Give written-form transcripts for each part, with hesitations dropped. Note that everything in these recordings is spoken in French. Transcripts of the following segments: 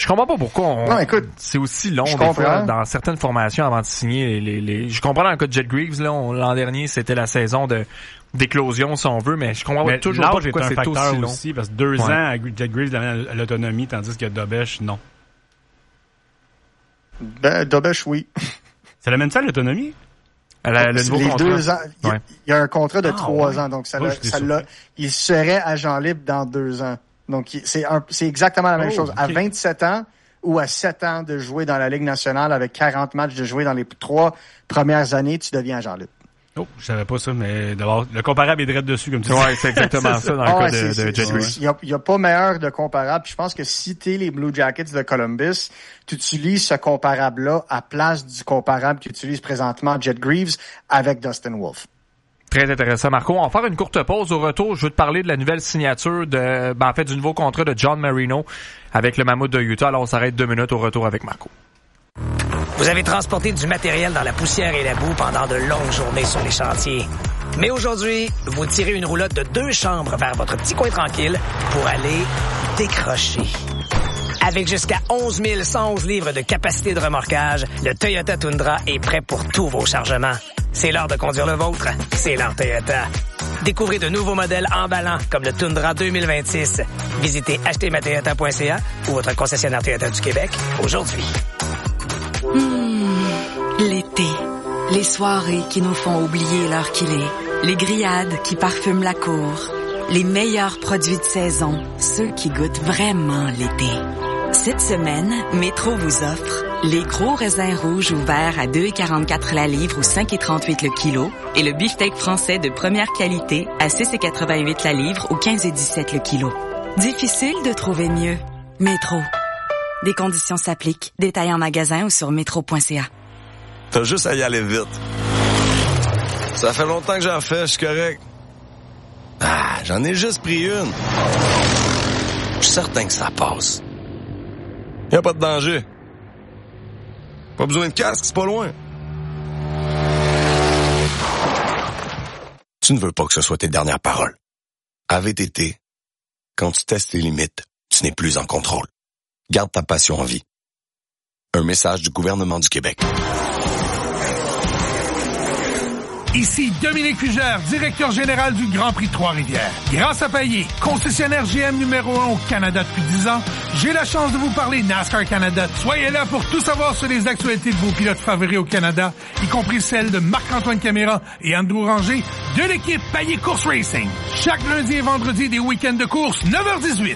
comprends pas pourquoi Non, écoute, c'est aussi long des fois dans certaines formations avant de signer les... Je comprends dans le cas de Jet Greaves, là, l'an dernier, c'était la saison d'éclosion, si on veut, mais je comprends toujours pas pourquoi c'est aussi long. Aussi, parce que 2 ans, Jet Greaves à l'autonomie, tandis que Dobesch, non. Dobesch, oui. Ça l'amène ça à l'autonomie? Le nouveau contrat. 2 ans. Il y a un contrat de 3 ans, donc il serait agent libre dans 2 ans. Donc, c'est exactement la même chose. Okay. À 27 ans ou à 7 ans de jouer dans la Ligue nationale avec 40 matchs de jouer dans les 3 premières années, tu deviens agent libre. Oh, je savais pas ça, mais d'abord, le comparable est direct dessus, comme tu dis. Ouais, c'est exactement ça dans le cas de Jet Greaves. Il y a pas meilleur de comparable. Puis je pense que si t'es les Blue Jackets de Columbus, tu utilises ce comparable-là à place du comparable qu'utilise présentement Jet Greaves avec Dustin Wolf. Très intéressant, Marco. On va faire une courte pause. Au retour, je veux te parler de la nouvelle signature du nouveau contrat de John Marino avec le Mammouth de Utah. Alors, on s'arrête 2 minutes au retour avec Marco. Vous avez transporté du matériel dans la poussière et la boue pendant de longues journées sur les chantiers. Mais aujourd'hui, vous tirez une roulotte de 2 chambres vers votre petit coin tranquille pour aller décrocher. Avec jusqu'à 11 111 livres de capacité de remorquage, le Toyota Tundra est prêt pour tous vos chargements. C'est l'heure de conduire le vôtre. C'est l'heure Toyota. Découvrez de nouveaux modèles emballants comme le Tundra 2026. Visitez achetermatoyota.ca ou votre concessionnaire Toyota du Québec aujourd'hui. L'été. Les soirées qui nous font oublier l'heure qu'il est. Les grillades qui parfument la cour. Les meilleurs produits de saison. Ceux qui goûtent vraiment l'été. Cette semaine, Métro vous offre les gros raisins rouges ouverts à 2,44 la livre ou 5,38 le kilo et le beefsteak français de première qualité à 6,88 la livre ou 15,17 le kilo. Difficile de trouver mieux. Métro. Des conditions s'appliquent. Détails en magasin ou sur métro.ca. T'as juste à y aller vite. Ça fait longtemps que j'en fais, je suis correct. J'en ai juste pris une. Je suis certain que ça passe. Y a pas de danger. Pas besoin de casque, c'est pas loin. Tu ne veux pas que ce soit tes dernières paroles. À VTT, quand tu testes tes limites, tu n'es plus en contrôle. Garde ta passion en vie. Un message du gouvernement du Québec. Ici Dominique Fugère, directeur général du Grand Prix de Trois-Rivières. Grâce à Payet, concessionnaire GM numéro 1 au Canada depuis 10 ans, j'ai la chance de vous parler NASCAR Canada. Soyez là pour tout savoir sur les actualités de vos pilotes favoris au Canada, y compris celles de Marc-Antoine Caméra et Andrew Ranger de l'équipe Payet Course Racing. Chaque lundi et vendredi des week-ends de course, 9h18.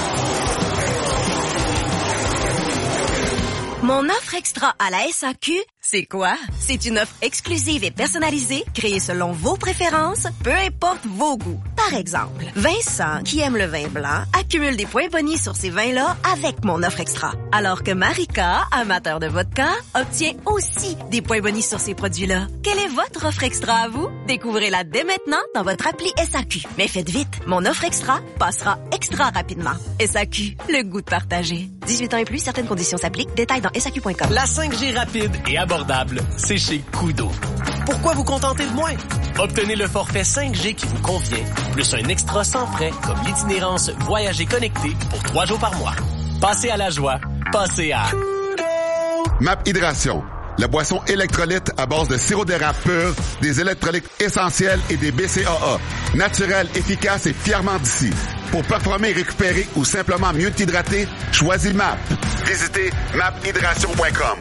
Mon offre extra à la SAQ, c'est quoi? C'est une offre exclusive et personnalisée, créée selon vos préférences, peu importe vos goûts. Par exemple, Vincent, qui aime le vin blanc, accumule des points bonus sur ces vins-là avec mon offre extra. Alors que Marika, amateur de vodka, obtient aussi des points bonus sur ces produits-là. Quelle est votre offre extra à vous? Découvrez-la dès maintenant dans votre appli SAQ. Mais faites vite, mon offre extra passera extra rapidement. SAQ, le goût de partager. 18 ans et plus, certaines conditions s'appliquent. Détails dans SAQ.com. La 5G rapide et abordable, c'est chez Koodo. Pourquoi vous contenter de moins? Obtenez le forfait 5G qui vous convient, plus un extra sans frais comme l'itinérance Voyager connecté pour 3 jours par mois. Passez à la joie, passez à MAP Hydration, la boisson électrolyte à base de sirop d'érable pur, des électrolytes essentiels et des BCAA. Naturel, efficace et fièrement d'ici. Pour performer, récupérer ou simplement mieux t'hydrater, choisis MAP. Visitez maphydration.com.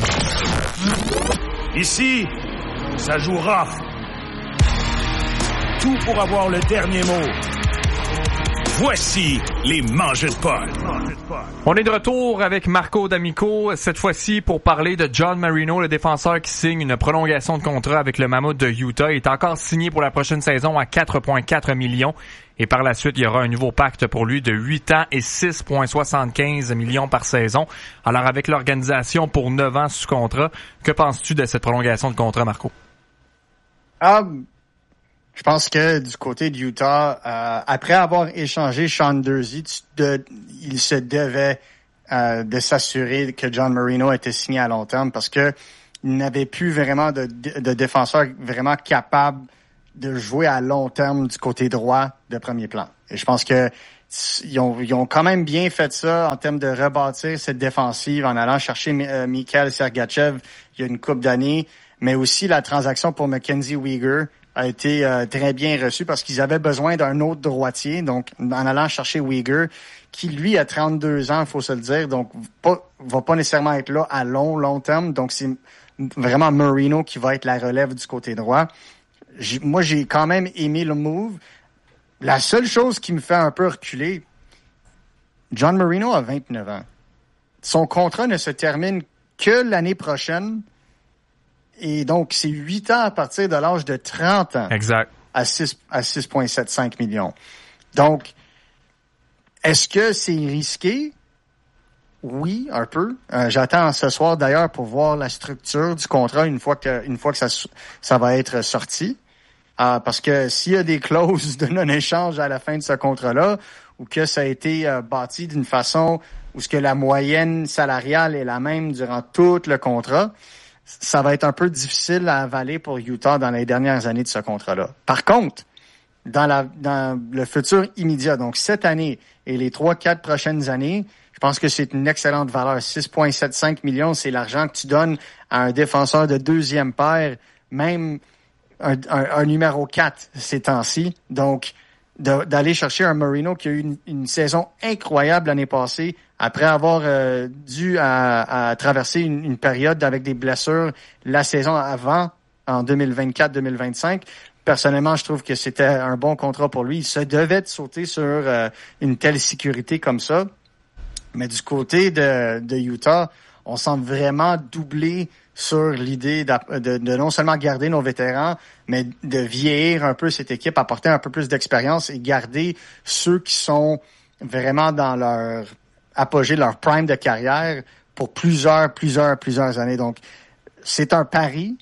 Ici, ça joue rough. Tout pour avoir le dernier mot. Voici les mangeurs de Paul. On est de retour avec Marco D'Amico, cette fois-ci pour parler de John Marino, le défenseur qui signe une prolongation de contrat avec le Mammouth de Utah. Il est encore signé pour la prochaine saison à 4,4 millions. Et par la suite, il y aura un nouveau pacte pour lui de 8 ans et 6,75 millions par saison. Alors avec l'organisation pour 9 ans sous contrat, que penses-tu de cette prolongation de contrat, Marco? Je pense que du côté de Utah, après avoir échangé Sean Durzi, il se devait de s'assurer que John Marino était signé à long terme parce que il n'avait plus vraiment de défenseur vraiment capable de jouer à long terme du côté droit de premier plan. Et je pense que ils ont quand même bien fait ça en termes de rebâtir cette défensive en allant chercher Mikhail Sergachev il y a une couple d'années, mais aussi la transaction pour Mackenzie Weegar a été très bien reçue parce qu'ils avaient besoin d'un autre droitier, donc en allant chercher Weegar, qui lui a 32 ans, il faut se le dire, donc va pas nécessairement être là à long terme, donc c'est vraiment Marino qui va être la relève du côté droit. Moi, j'ai quand même aimé le move. La seule chose qui me fait un peu reculer, John Marino a 29 ans. Son contrat ne se termine que l'année prochaine. Et donc, c'est 8 ans à partir de l'âge de 30 ans. Exact. À 6,75 millions. Donc, est-ce que c'est risqué? Oui, un peu. J'attends ce soir d'ailleurs pour voir la structure du contrat une fois que ça va être sorti. Parce que s'il y a des clauses de non-échange à la fin de ce contrat-là, ou que ça a été bâti d'une façon où ce que la moyenne salariale est la même durant tout le contrat, ça va être un peu difficile à avaler pour Utah dans les dernières années de ce contrat-là. Par contre, dans le futur immédiat, donc cette année et les 3-4 prochaines années, je pense que c'est une excellente valeur. 6,75 millions, c'est l'argent que tu donnes à un défenseur de deuxième paire, même un numéro 4 ces temps-ci. Donc, d'aller chercher un Marino qui a eu une saison incroyable l'année passée, après avoir dû à traverser une période avec des blessures la saison avant, en 2024-2025. Personnellement, je trouve que c'était un bon contrat pour lui. Il se devait de sauter sur une telle sécurité comme ça. Mais du côté de Utah, on semble vraiment doubler sur l'idée de non seulement garder nos vétérans, mais de vieillir un peu cette équipe, apporter un peu plus d'expérience et garder ceux qui sont vraiment dans leur apogée, leur prime de carrière pour plusieurs années. Donc, c'est un pari.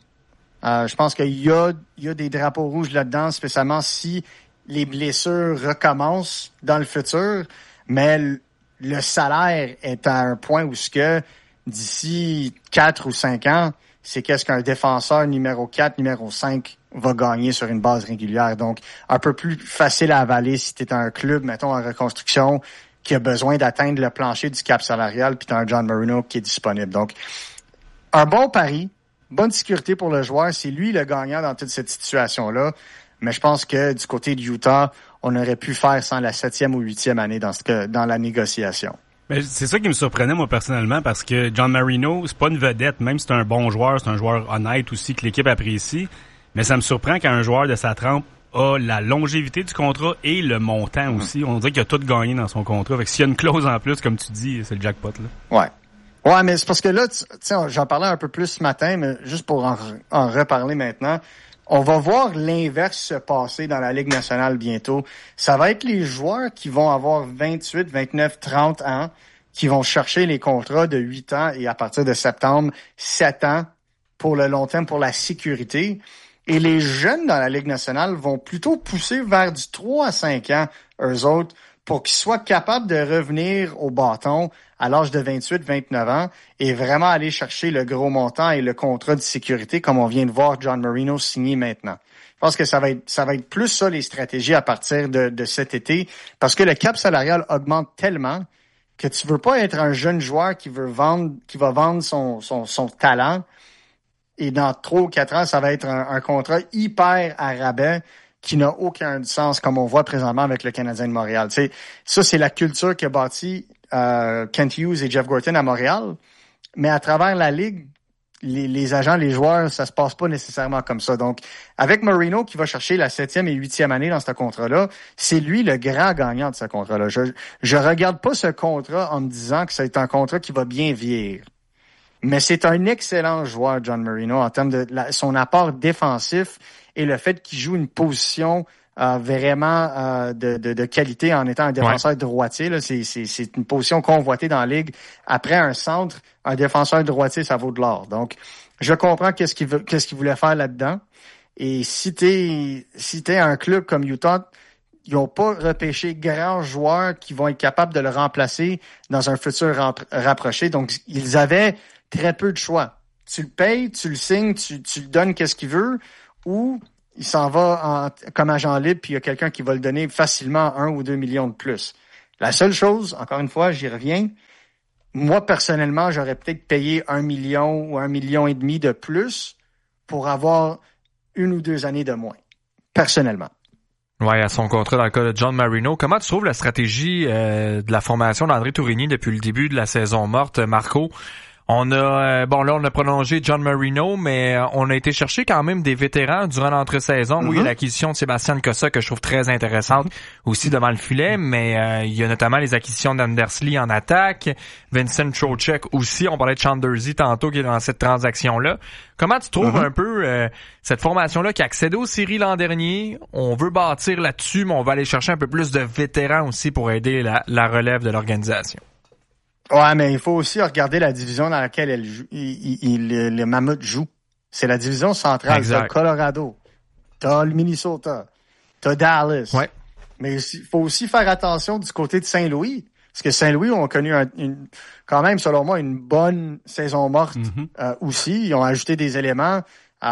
Je pense qu'il y a des drapeaux rouges là-dedans, spécialement si les blessures recommencent dans le futur, mais le salaire est à un point où ce que d'ici 4 ou 5 ans, c'est qu'est-ce qu'un défenseur numéro 4, numéro 5 va gagner sur une base régulière. Donc, un peu plus facile à avaler si tu es un club, mettons, en reconstruction, qui a besoin d'atteindre le plancher du cap salarial, puis tu as un John Marino qui est disponible. Donc, un bon pari, bonne sécurité pour le joueur. C'est lui le gagnant dans toute cette situation-là. Mais je pense que du côté de Utah, on aurait pu faire sans la 7e ou 8e année dans la négociation. Mais c'est ça qui me surprenait, moi, personnellement, parce que John Marino, c'est pas une vedette, même si c'est un bon joueur, c'est un joueur honnête aussi que l'équipe apprécie. Mais ça me surprend qu'un joueur de sa trempe a la longévité du contrat et le montant aussi. On dirait qu'il a tout gagné dans son contrat. Fait que s'il y a une clause en plus, comme tu dis, c'est le jackpot, là. Ouais, mais c'est parce que là, tu sais, j'en parlais un peu plus ce matin, mais juste pour en reparler maintenant, on va voir l'inverse se passer dans la Ligue nationale bientôt. Ça va être les joueurs qui vont avoir 28, 29, 30 ans, qui vont chercher les contrats de 8 ans et à partir de septembre, 7 ans pour le long terme, pour la sécurité. Et les jeunes dans la Ligue nationale vont plutôt pousser vers du 3 à 5 ans, eux autres, pour qu'ils soient capables de revenir au bâton à l'âge de 28, 29 ans et vraiment aller chercher le gros montant et le contrat de sécurité comme on vient de voir John Marino signer maintenant. Je pense que ça va être plus ça les stratégies à partir de cet été parce que le cap salarial augmente tellement que tu veux pas être un jeune joueur qui va vendre son talent et dans 3 ou 4 ans, ça va être un contrat hyper à rabais qui n'a aucun sens comme on voit présentement avec le Canadien de Montréal. Tu sais, ça, c'est la culture qu'a bâti Kent Hughes et Jeff Gorton à Montréal. Mais à travers la Ligue, les agents, les joueurs, ça se passe pas nécessairement comme ça. Donc, avec Marino qui va chercher la 7e et 8e année dans ce contrat-là, c'est lui le grand gagnant de ce contrat-là. Je regarde pas ce contrat en me disant que c'est un contrat qui va bien vieillir. Mais c'est un excellent joueur, John Marino, en termes de son apport défensif et le fait qu'il joue une position vraiment de qualité en étant un défenseur droitier. Là, c'est une position convoitée dans la Ligue. Après un centre, un défenseur droitier, ça vaut de l'or. Donc, je comprends qu'est-ce qu'il voulait faire là-dedans. Et si t'es un club comme Utah, ils n'ont pas repêché grands joueurs qui vont être capables de le remplacer dans un futur rapproché. Donc, ils avaient très peu de choix. Tu le payes, tu le signes, tu le donnes qu'est-ce qu'il veut, ou il s'en va comme agent libre, puis il y a quelqu'un qui va le donner facilement 1 ou 2 millions de plus. La seule chose, encore une fois, j'y reviens, moi, personnellement, j'aurais peut-être payé 1 million ou 1,5 million de plus pour avoir 1 ou 2 années de moins, personnellement. Ouais, à son contrat dans le cas de John Marino. Comment tu trouves la stratégie de la formation d'André Tourigny depuis le début de la saison morte, Marco? On a on a prolongé John Marino, mais on a été chercher quand même des vétérans durant l'entre-saison. Oui, il y a l'acquisition de Sébastien Cossa que je trouve très intéressante aussi devant le filet, mais il y a notamment les acquisitions d'Anders Lee en attaque, Vincent Trocheck aussi. On parlait de Chandersy tantôt qui est dans cette transaction-là. Comment tu trouves un peu cette formation-là qui a accédé aux séries l'an dernier? On veut bâtir là-dessus, mais on va aller chercher un peu plus de vétérans aussi pour aider la relève de l'organisation. Ouais, mais il faut aussi regarder la division dans laquelle le Mammouth joue. C'est la division centrale. T'as le Colorado, t'as le Minnesota, t'as Dallas. Ouais. Mais il faut aussi faire attention du côté de Saint-Louis. Parce que Saint-Louis ont connu quand même, selon moi, une bonne saison morte aussi. Ils ont ajouté des éléments,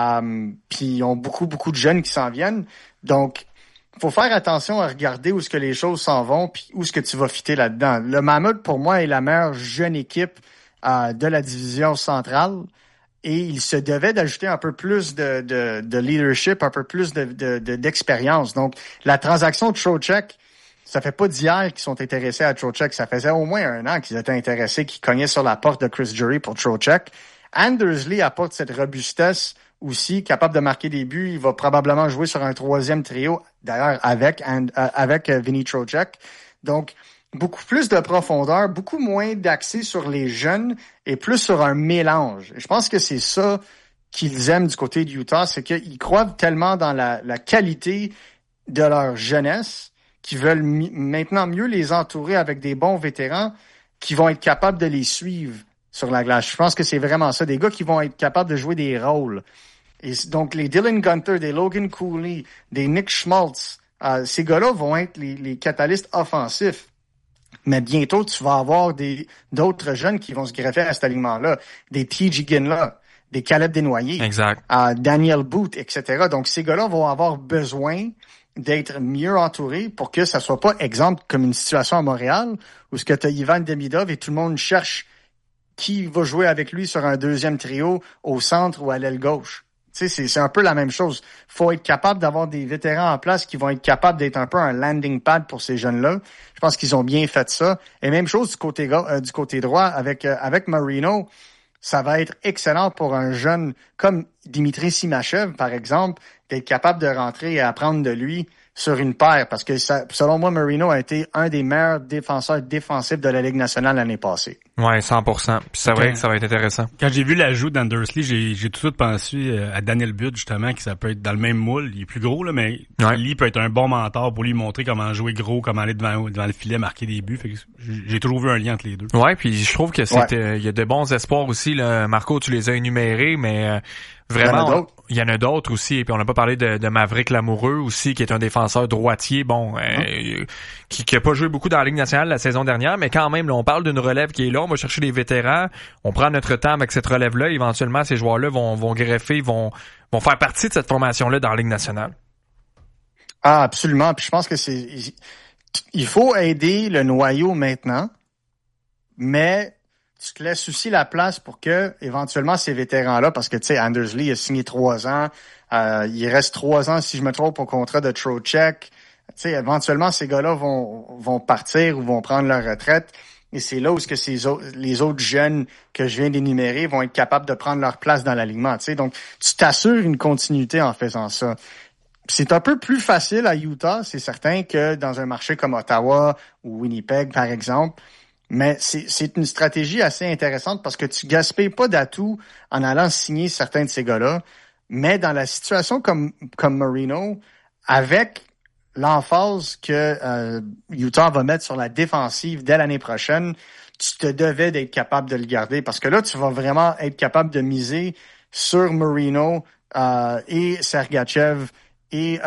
puis ils ont beaucoup de jeunes qui s'en viennent. Donc, faut faire attention à regarder où est-ce que les choses s'en vont puis où est-ce que tu vas fitter là-dedans. Le Mammouth, pour moi, est la meilleure jeune équipe de la division centrale et il se devait d'ajouter un peu plus de leadership, un peu plus d'expérience. Donc, la transaction de Trocheck, ça fait pas d'hier qu'ils sont intéressés à Trocheck. Ça faisait au moins 1 an qu'ils étaient intéressés, qu'ils cognaient sur la porte de Chris Drury pour Trocheck. Anders Lee apporte cette robustesse aussi, capable de marquer des buts. Il va probablement jouer sur un 3e trio, d'ailleurs avec Vinny Trocheck. Donc, beaucoup plus de profondeur, beaucoup moins d'accès sur les jeunes et plus sur un mélange. Et je pense que c'est ça qu'ils aiment du côté de Utah, c'est qu'ils croient tellement dans la qualité de leur jeunesse qu'ils veulent maintenant mieux les entourer avec des bons vétérans qui vont être capables de les suivre sur la glace. Je pense que c'est vraiment ça. Des gars qui vont être capables de jouer des rôles. Et donc, les Dylan Guenther, des Logan Cooley, des Nick Schmaltz, ces gars-là vont être les catalystes offensifs. Mais bientôt, tu vas avoir d'autres jeunes qui vont se greffer à cet alignement-là. Des T.J. Ginla, des Caleb Desnoyers, Daniel Booth, etc. Donc, ces gars-là vont avoir besoin d'être mieux entourés pour que ça soit pas, exemple, comme une situation à Montréal, où ce que tu as Ivan Demidov et tout le monde cherche qui va jouer avec lui sur un 2e trio au centre ou à l'aile gauche. Tu sais, c'est un peu la même chose. Faut être capable d'avoir des vétérans en place qui vont être capables d'être un peu un landing pad pour ces jeunes-là. Je pense qu'ils ont bien fait ça. Et même chose du côté droit avec Marino. Ça va être excellent pour un jeune comme Dimitri Simachev, par exemple, d'être capable de rentrer et apprendre de lui sur une paire. Parce que selon moi, Marino a été un des meilleurs défenseurs défensifs de la Ligue nationale l'année passée. Ouais, 100%. Puis c'est vrai que ça va être intéressant. Quand j'ai vu l'ajout d'Anders Lee, j'ai tout de suite pensé à Daniel Butt, justement, que ça peut être dans le même moule. Il est plus gros, là, mais Lee peut être un bon mentor pour lui montrer comment jouer gros, comment aller devant le filet, marquer des buts. Fait que j'ai toujours vu un lien entre les deux. Ouais, puis je trouve que il y a de bons espoirs aussi, là. Marco, tu les as énumérés, mais vraiment, il y en a d'autres aussi. Et puis on n'a pas parlé de Maverick Lamoureux aussi, qui est un défenseur droitier, qui a pas joué beaucoup dans la Ligue nationale la saison dernière, mais quand même, là, on parle d'une relève qui est là. On va chercher des vétérans. On prend notre temps avec cette relève-là. Éventuellement, ces joueurs-là vont greffer, vont faire partie de cette formation-là dans la Ligue nationale. Ah, absolument. Puis je pense que il faut aider le noyau maintenant, mais tu te laisses aussi la place pour que, éventuellement, ces vétérans-là, parce que, tu sais, Anders Lee a signé 3 ans, il reste 3 ans, si je me trompe, au contrat de Trocheck. Tu sais, éventuellement, ces gars-là vont partir ou vont prendre leur retraite. Et c'est là où les autres jeunes que je viens d'énumérer vont être capables de prendre leur place dans l'alignement. Tu sais, donc, tu t'assures une continuité en faisant ça. C'est un peu plus facile à Utah, c'est certain, que dans un marché comme Ottawa ou Winnipeg, par exemple. Mais c'est une stratégie assez intéressante parce que tu gaspilles pas d'atouts en allant signer certains de ces gars-là. Mais dans la situation comme Marino, avec l'emphase que Utah va mettre sur la défensive dès l'année prochaine, tu te devais d'être capable de le garder parce que là, tu vas vraiment être capable de miser sur Marino et Sergachev et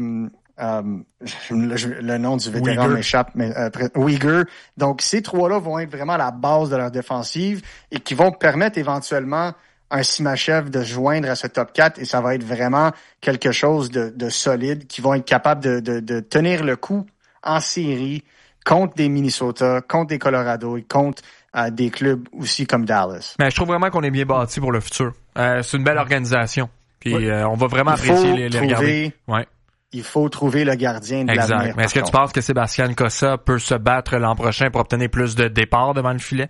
le nom du vétéran m'échappe, mais Uyghur. Donc, ces 3-là vont être vraiment la base de leur défensive et qui vont permettre éventuellement un Simachev de se joindre à ce top 4 et ça va être vraiment quelque chose de solide qui vont être capables de tenir le coup en série contre des Minnesota, contre des Colorado et contre des clubs aussi comme Dallas. Mais je trouve vraiment qu'on est bien bâti pour le futur. C'est une belle organisation. Puis on va vraiment apprécier les regarder. Ouais. Il faut trouver le gardien de l'avenir. Exact. Mais est-ce que tu penses que Sébastien Cossa peut se battre l'an prochain pour obtenir plus de départs devant le filet?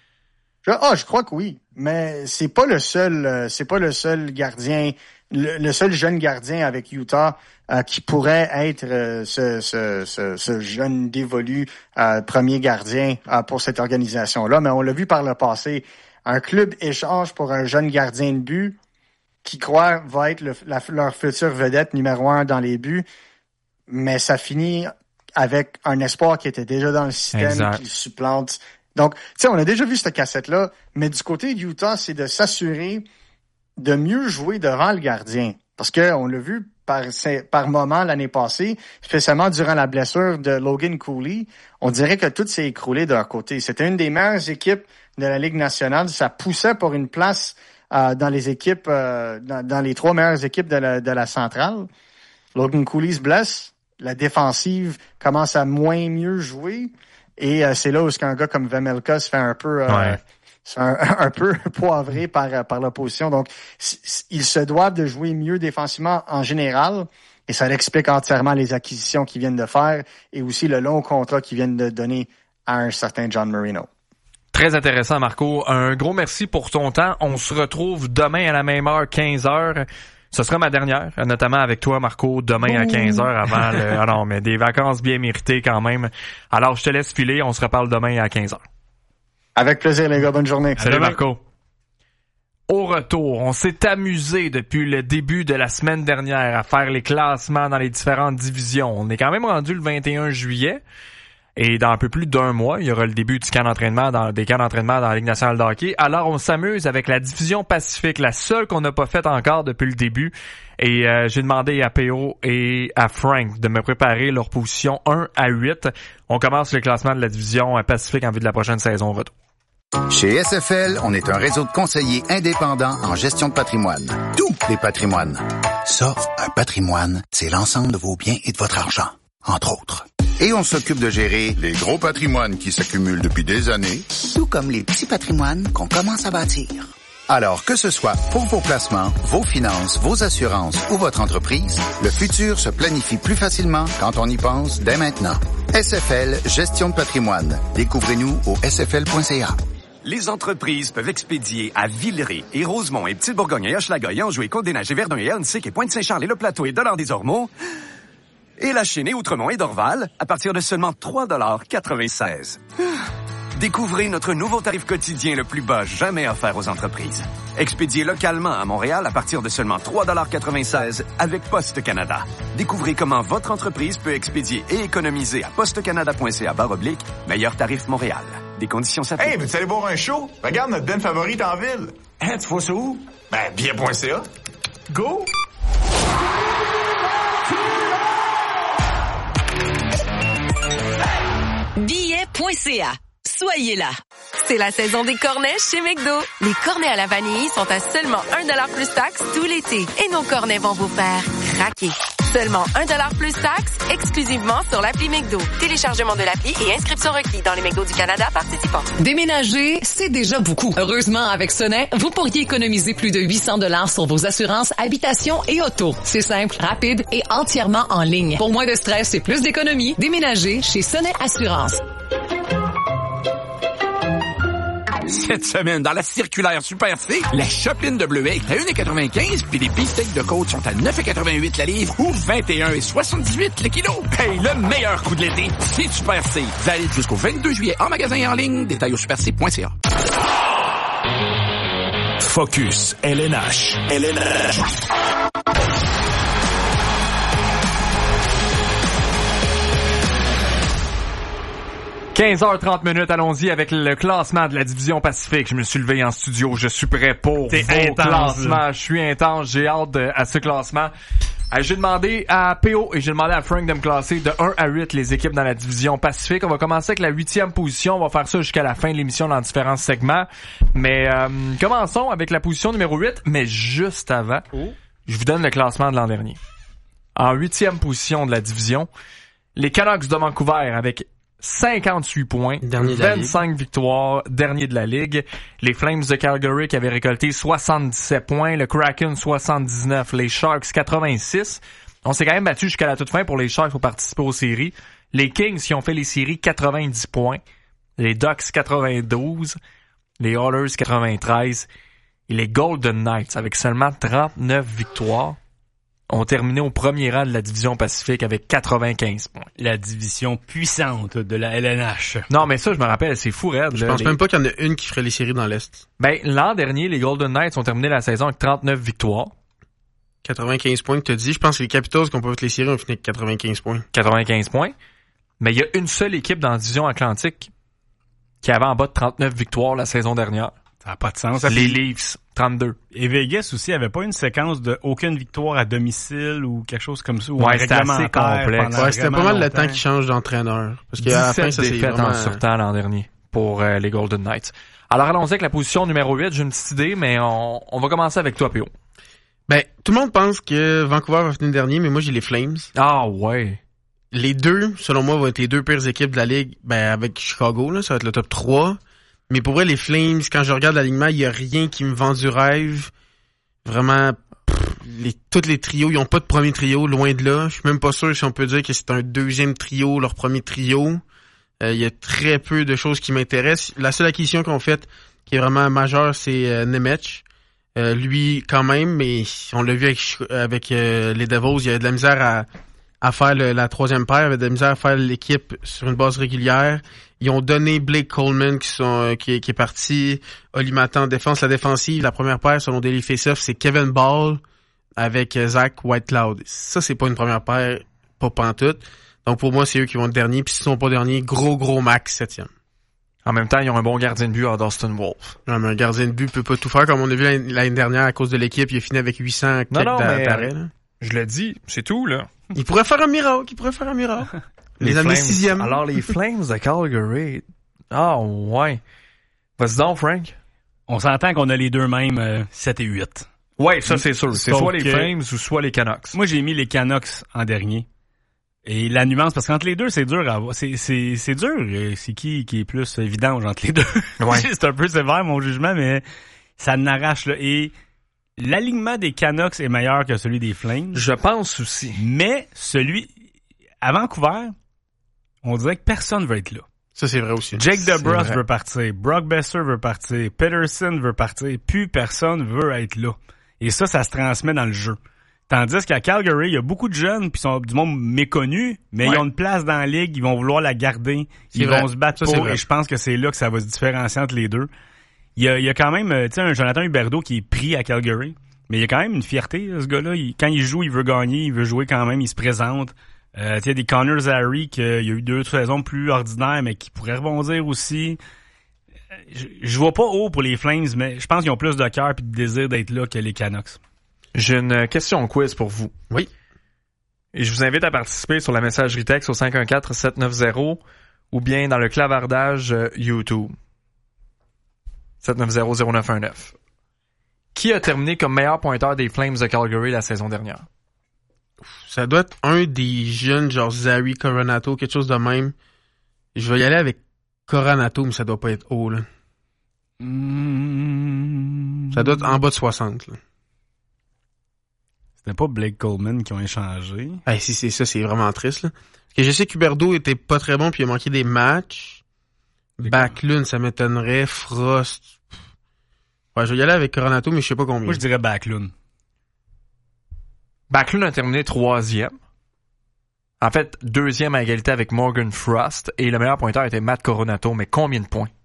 Je crois que oui. Mais c'est pas le seul gardien, le seul jeune gardien avec Utah qui pourrait être ce jeune dévolu premier gardien pour cette organisation-là. Mais on l'a vu par le passé. Un club échange pour un jeune gardien de but qui croit va être leur future vedette numéro 1 dans les buts, mais ça finit avec un espoir qui était déjà dans le système qui le supplante. Donc, tu sais, on a déjà vu cette cassette-là, mais du côté de Utah, c'est de s'assurer de mieux jouer devant le gardien. Parce que on l'a vu par moment l'année passée, spécialement durant la blessure de Logan Cooley, on dirait que tout s'est écroulé de leur côté. C'était une des meilleures équipes de la Ligue nationale. Ça poussait pour une place dans les équipes, dans les 3 meilleures équipes de la centrale. Logan Cooley se blesse. La défensive commence à moins mieux jouer. Et c'est là où un gars comme Vejmelka se fait un peu un peu poivré par l'opposition. Donc, ils se doivent de jouer mieux défensivement en général. Et ça explique entièrement les acquisitions qu'ils viennent de faire et aussi le long contrat qu'ils viennent de donner à un certain John Marino. Très intéressant, Marco. Un gros merci pour ton temps. On se retrouve demain à la même heure, 15h. Ce sera ma dernière, notamment avec toi, Marco, demain à 15h avant le... Ah non, mais des vacances bien méritées quand même. Alors, je te laisse filer. On se reparle demain à 15h. Avec plaisir, les gars. Bonne journée. Salut, Marco. Au retour, on s'est amusé depuis le début de la semaine dernière à faire les classements dans les différentes divisions. On est quand même rendu le 21 juillet. Et dans un peu plus d'1 mois, il y aura le début du camp d'entraînement des camps d'entraînement dans la Ligue nationale de hockey. Alors, on s'amuse avec la division Pacifique, la seule qu'on n'a pas faite encore depuis le début. Et j'ai demandé à PO et à Frank de me préparer leur position 1 à 8. On commence le classement de la division Pacifique en vue de la prochaine saison au retour. Chez SFL, on est un réseau de conseillers indépendants en gestion de patrimoine. Tous les patrimoines. Ça, un patrimoine, c'est l'ensemble de vos biens et de votre argent, entre autres. Et on s'occupe de gérer les gros patrimoines qui s'accumulent depuis des années, tout comme les petits patrimoines qu'on commence à bâtir. Alors que ce soit pour vos placements, vos finances, vos assurances ou votre entreprise, le futur se planifie plus facilement quand on y pense dès maintenant. SFL Gestion de patrimoine. Découvrez-nous au sfl.ca. Les entreprises peuvent expédier à Villeray et Rosemont et Petite-Bourgogne et Hochelaga et Anjou et Côte-des-Neiges et Verdun et Huntsic et Pointe-Saint-Charles et Le Plateau et Dollard-des-Ormeaux et La Chênaie, Outremont et Dorval à partir de seulement 3,96 $. Découvrez notre nouveau tarif quotidien le plus bas jamais offert aux entreprises. Expédié localement à Montréal à partir de seulement 3,96 $ avec Poste Canada. Découvrez comment votre entreprise peut expédier et économiser à postecanada.ca/meilleur tarif Montréal. Des conditions s'appliquent. Hey, veux-tu aller voir un show? Regarde notre band favorite en ville. Hein, tu vois ça où? Ben, bien.ca. Go! Billet.ca. Soyez là. C'est la saison des cornets chez McDo. Les cornets à la vanille sont à seulement 1$ plus taxes tout l'été. Et nos cornets vont vous faire craquer. Seulement 1$ plus taxes, exclusivement sur l'appli McDo. Téléchargement de l'appli et inscription requis dans les McDo du Canada participants. Déménager, c'est déjà beaucoup. Heureusement, avec Sonnet, vous pourriez économiser plus de 800$ sur vos assurances habitation et auto. C'est simple, rapide et entièrement en ligne. Pour moins de stress et plus d'économie, déménagez chez Sonnet Assurance. Cette semaine, dans la circulaire Super C, la chopine de bleuet est à 1,95 puis les beefsteaks de côte sont à 9,88 la livre ou 21,78 le kilo. Hey, le meilleur coup de l'été, c'est Super C. Valide jusqu'au 22 juillet en magasin et en ligne. Détails au superc.ca. Focus LNH. 15h30, allons-y avec le classement de la division Pacifique. Je me suis levé en studio, je suis prêt pour vos classements. Je suis intense, j'ai hâte à ce classement. J'ai demandé à PO et j'ai demandé à Frank de me classer de 1 à 8 les équipes dans la division Pacifique. On va commencer avec la 8e position. On va faire ça jusqu'à la fin de l'émission dans différents segments. Mais commençons avec la position numéro 8. Mais juste avant, je vous donne le classement de l'an dernier. En 8e position de la division, les Canucks de Vancouver avec 58 points, 25 victoires, dernier de la Ligue. Les Flames de Calgary qui avaient récolté 77 points, le Kraken 79, les Sharks 86. On s'est quand même battu jusqu'à la toute fin pour les Sharks pour participer aux séries. Les Kings qui ont fait les séries 90 points, les Ducks 92, les Oilers 93 et les Golden Knights avec seulement 39 victoires ont terminé au premier rang de la division Pacifique avec 95 points. La division puissante de la LNH. Non, mais ça, je me rappelle, c'est fou raide. Je pense même pas qu'il y en a une qui ferait les séries dans l'Est. Ben, l'an dernier, les Golden Knights ont terminé la saison avec 39 victoires. 95 points que tu as dit. Je pense que les Capitals qui ont pas fait les séries ont fini avec 95 points. 95 points. Mais il y a une seule équipe dans la division Atlantique qui avait en bas de 39 victoires la saison dernière. Ça n'a pas de sens. Les Leafs, 32. Et Vegas aussi avait pas une séquence de aucune victoire à domicile ou quelque chose comme ça. Ouais, c'était assez complexe. Ouais, c'était pas mal le temps qu'ils changent d'entraîneur. Parce qu'à la fin, ça c'est vraiment... en surtemps l'an dernier pour les Golden Knights. Alors allons-y avec la position numéro 8. J'ai une petite idée, mais on va commencer avec toi, P.O. Ben, tout le monde pense que Vancouver va finir dernier, mais moi j'ai les Flames. Ah ouais. Les deux, selon moi, vont être les deux pires équipes de la Ligue. Ben, avec Chicago, là, ça va être le top 3. Mais pour vrai, les Flames, quand je regarde l'alignement, il y a rien qui me vend du rêve. Vraiment, tous les trios, ils ont pas de premier trio, loin de là. Je suis même pas sûr si on peut dire que c'est un deuxième trio, leur premier trio. Il y a très peu de choses qui m'intéressent. La seule acquisition qu'on fait, qui est vraiment majeure, c'est Nemec. Lui, quand même, mais on l'a vu avec les Devils, il y a de la misère à faire la troisième paire, il y avait de la misère à faire l'équipe sur une base régulière. Ils ont donné Blake Coleman qui est parti, Oli Matan en défense. La défensive, la première paire, selon Daily Faceoff, c'est Kevin Ball avec Zach Whitecloud. Ça, c'est pas une première paire, pas pantoute. Donc pour moi, c'est eux qui vont être derniers. Puis s'ils sont pas derniers, gros max 7e. En même temps, ils ont un bon gardien de but à Dustin Wolf. Non, mais un gardien de but peut pas tout faire. Comme on a vu l'année dernière à cause de l'équipe, il a fini avec 800 d'arrêt. Je le dis, c'est tout, là. Il pourrait faire un miracle. Les amis 6e. Alors, les Flames de Calgary. Ah, ouais. Vas-y donc, Frank. On s'entend qu'on a les deux mêmes 7 et 8. Ouais, ça, c'est sûr. C'est soit les Flames ou soit les Canucks. Moi, j'ai mis les Canucks en dernier. Et la nuance, parce qu'entre les deux, c'est dur à avoir. C'est dur. C'est qui est plus vidange entre les deux. Ouais. C'est un peu sévère, mon jugement, mais ça n'arrache, là. Et l'alignement des Canucks est meilleur que celui des Flames. Je pense aussi. Mais celui à Vancouver, on dirait que personne veut être là. Ça, c'est vrai aussi. Jake DeBrusk veut partir. Brock Besser veut partir. Peterson veut partir. Plus personne veut être là. Et ça se transmet dans le jeu. Tandis qu'à Calgary, il y a beaucoup de jeunes puis sont du monde méconnus, mais ils ont une place dans la ligue, ils vont vouloir la garder, ils vont se battre pour, et je pense que c'est là que ça va se différencier entre les deux. Il y a quand même, tu sais, un Jonathan Huberdeau qui est pris à Calgary, mais il y a quand même une fierté, ce gars-là. Quand il joue, il veut gagner, il veut jouer quand même, il se présente. Tu sais, il y a des Connor Zary qui il y a eu 2 saisons plus ordinaires, mais qui pourraient rebondir aussi. Je vois pas haut pour les Flames, mais je pense qu'ils ont plus de cœur et de désir d'être là que les Canucks. J'ai une question quiz pour vous. Oui. Et je vous invite à participer sur la messagerie texte au 514-790 ou bien dans le clavardage YouTube. 790-0919. Qui a terminé comme meilleur pointeur des Flames de Calgary la saison dernière? Ça doit être un des jeunes, genre Zary Coronato, quelque chose de même. Je vais y aller avec Coronato, mais ça doit pas être haut, là. Ça doit être en bas de 60, là. C'était pas Blake Coleman qui ont échangé. Ah, si c'est ça, c'est vraiment triste, là. Parce que je sais qu'Huberdeau était pas très bon puis il a manqué des matchs. Backlund, ça m'étonnerait. Frost. Ouais, je vais y aller avec Coronato, mais je sais pas combien. Moi, je dirais Backlund. Backlund a terminé 3e. En fait, 2e à égalité avec Morgan Frost. Et le meilleur pointeur était Matt Coronato, mais combien de points?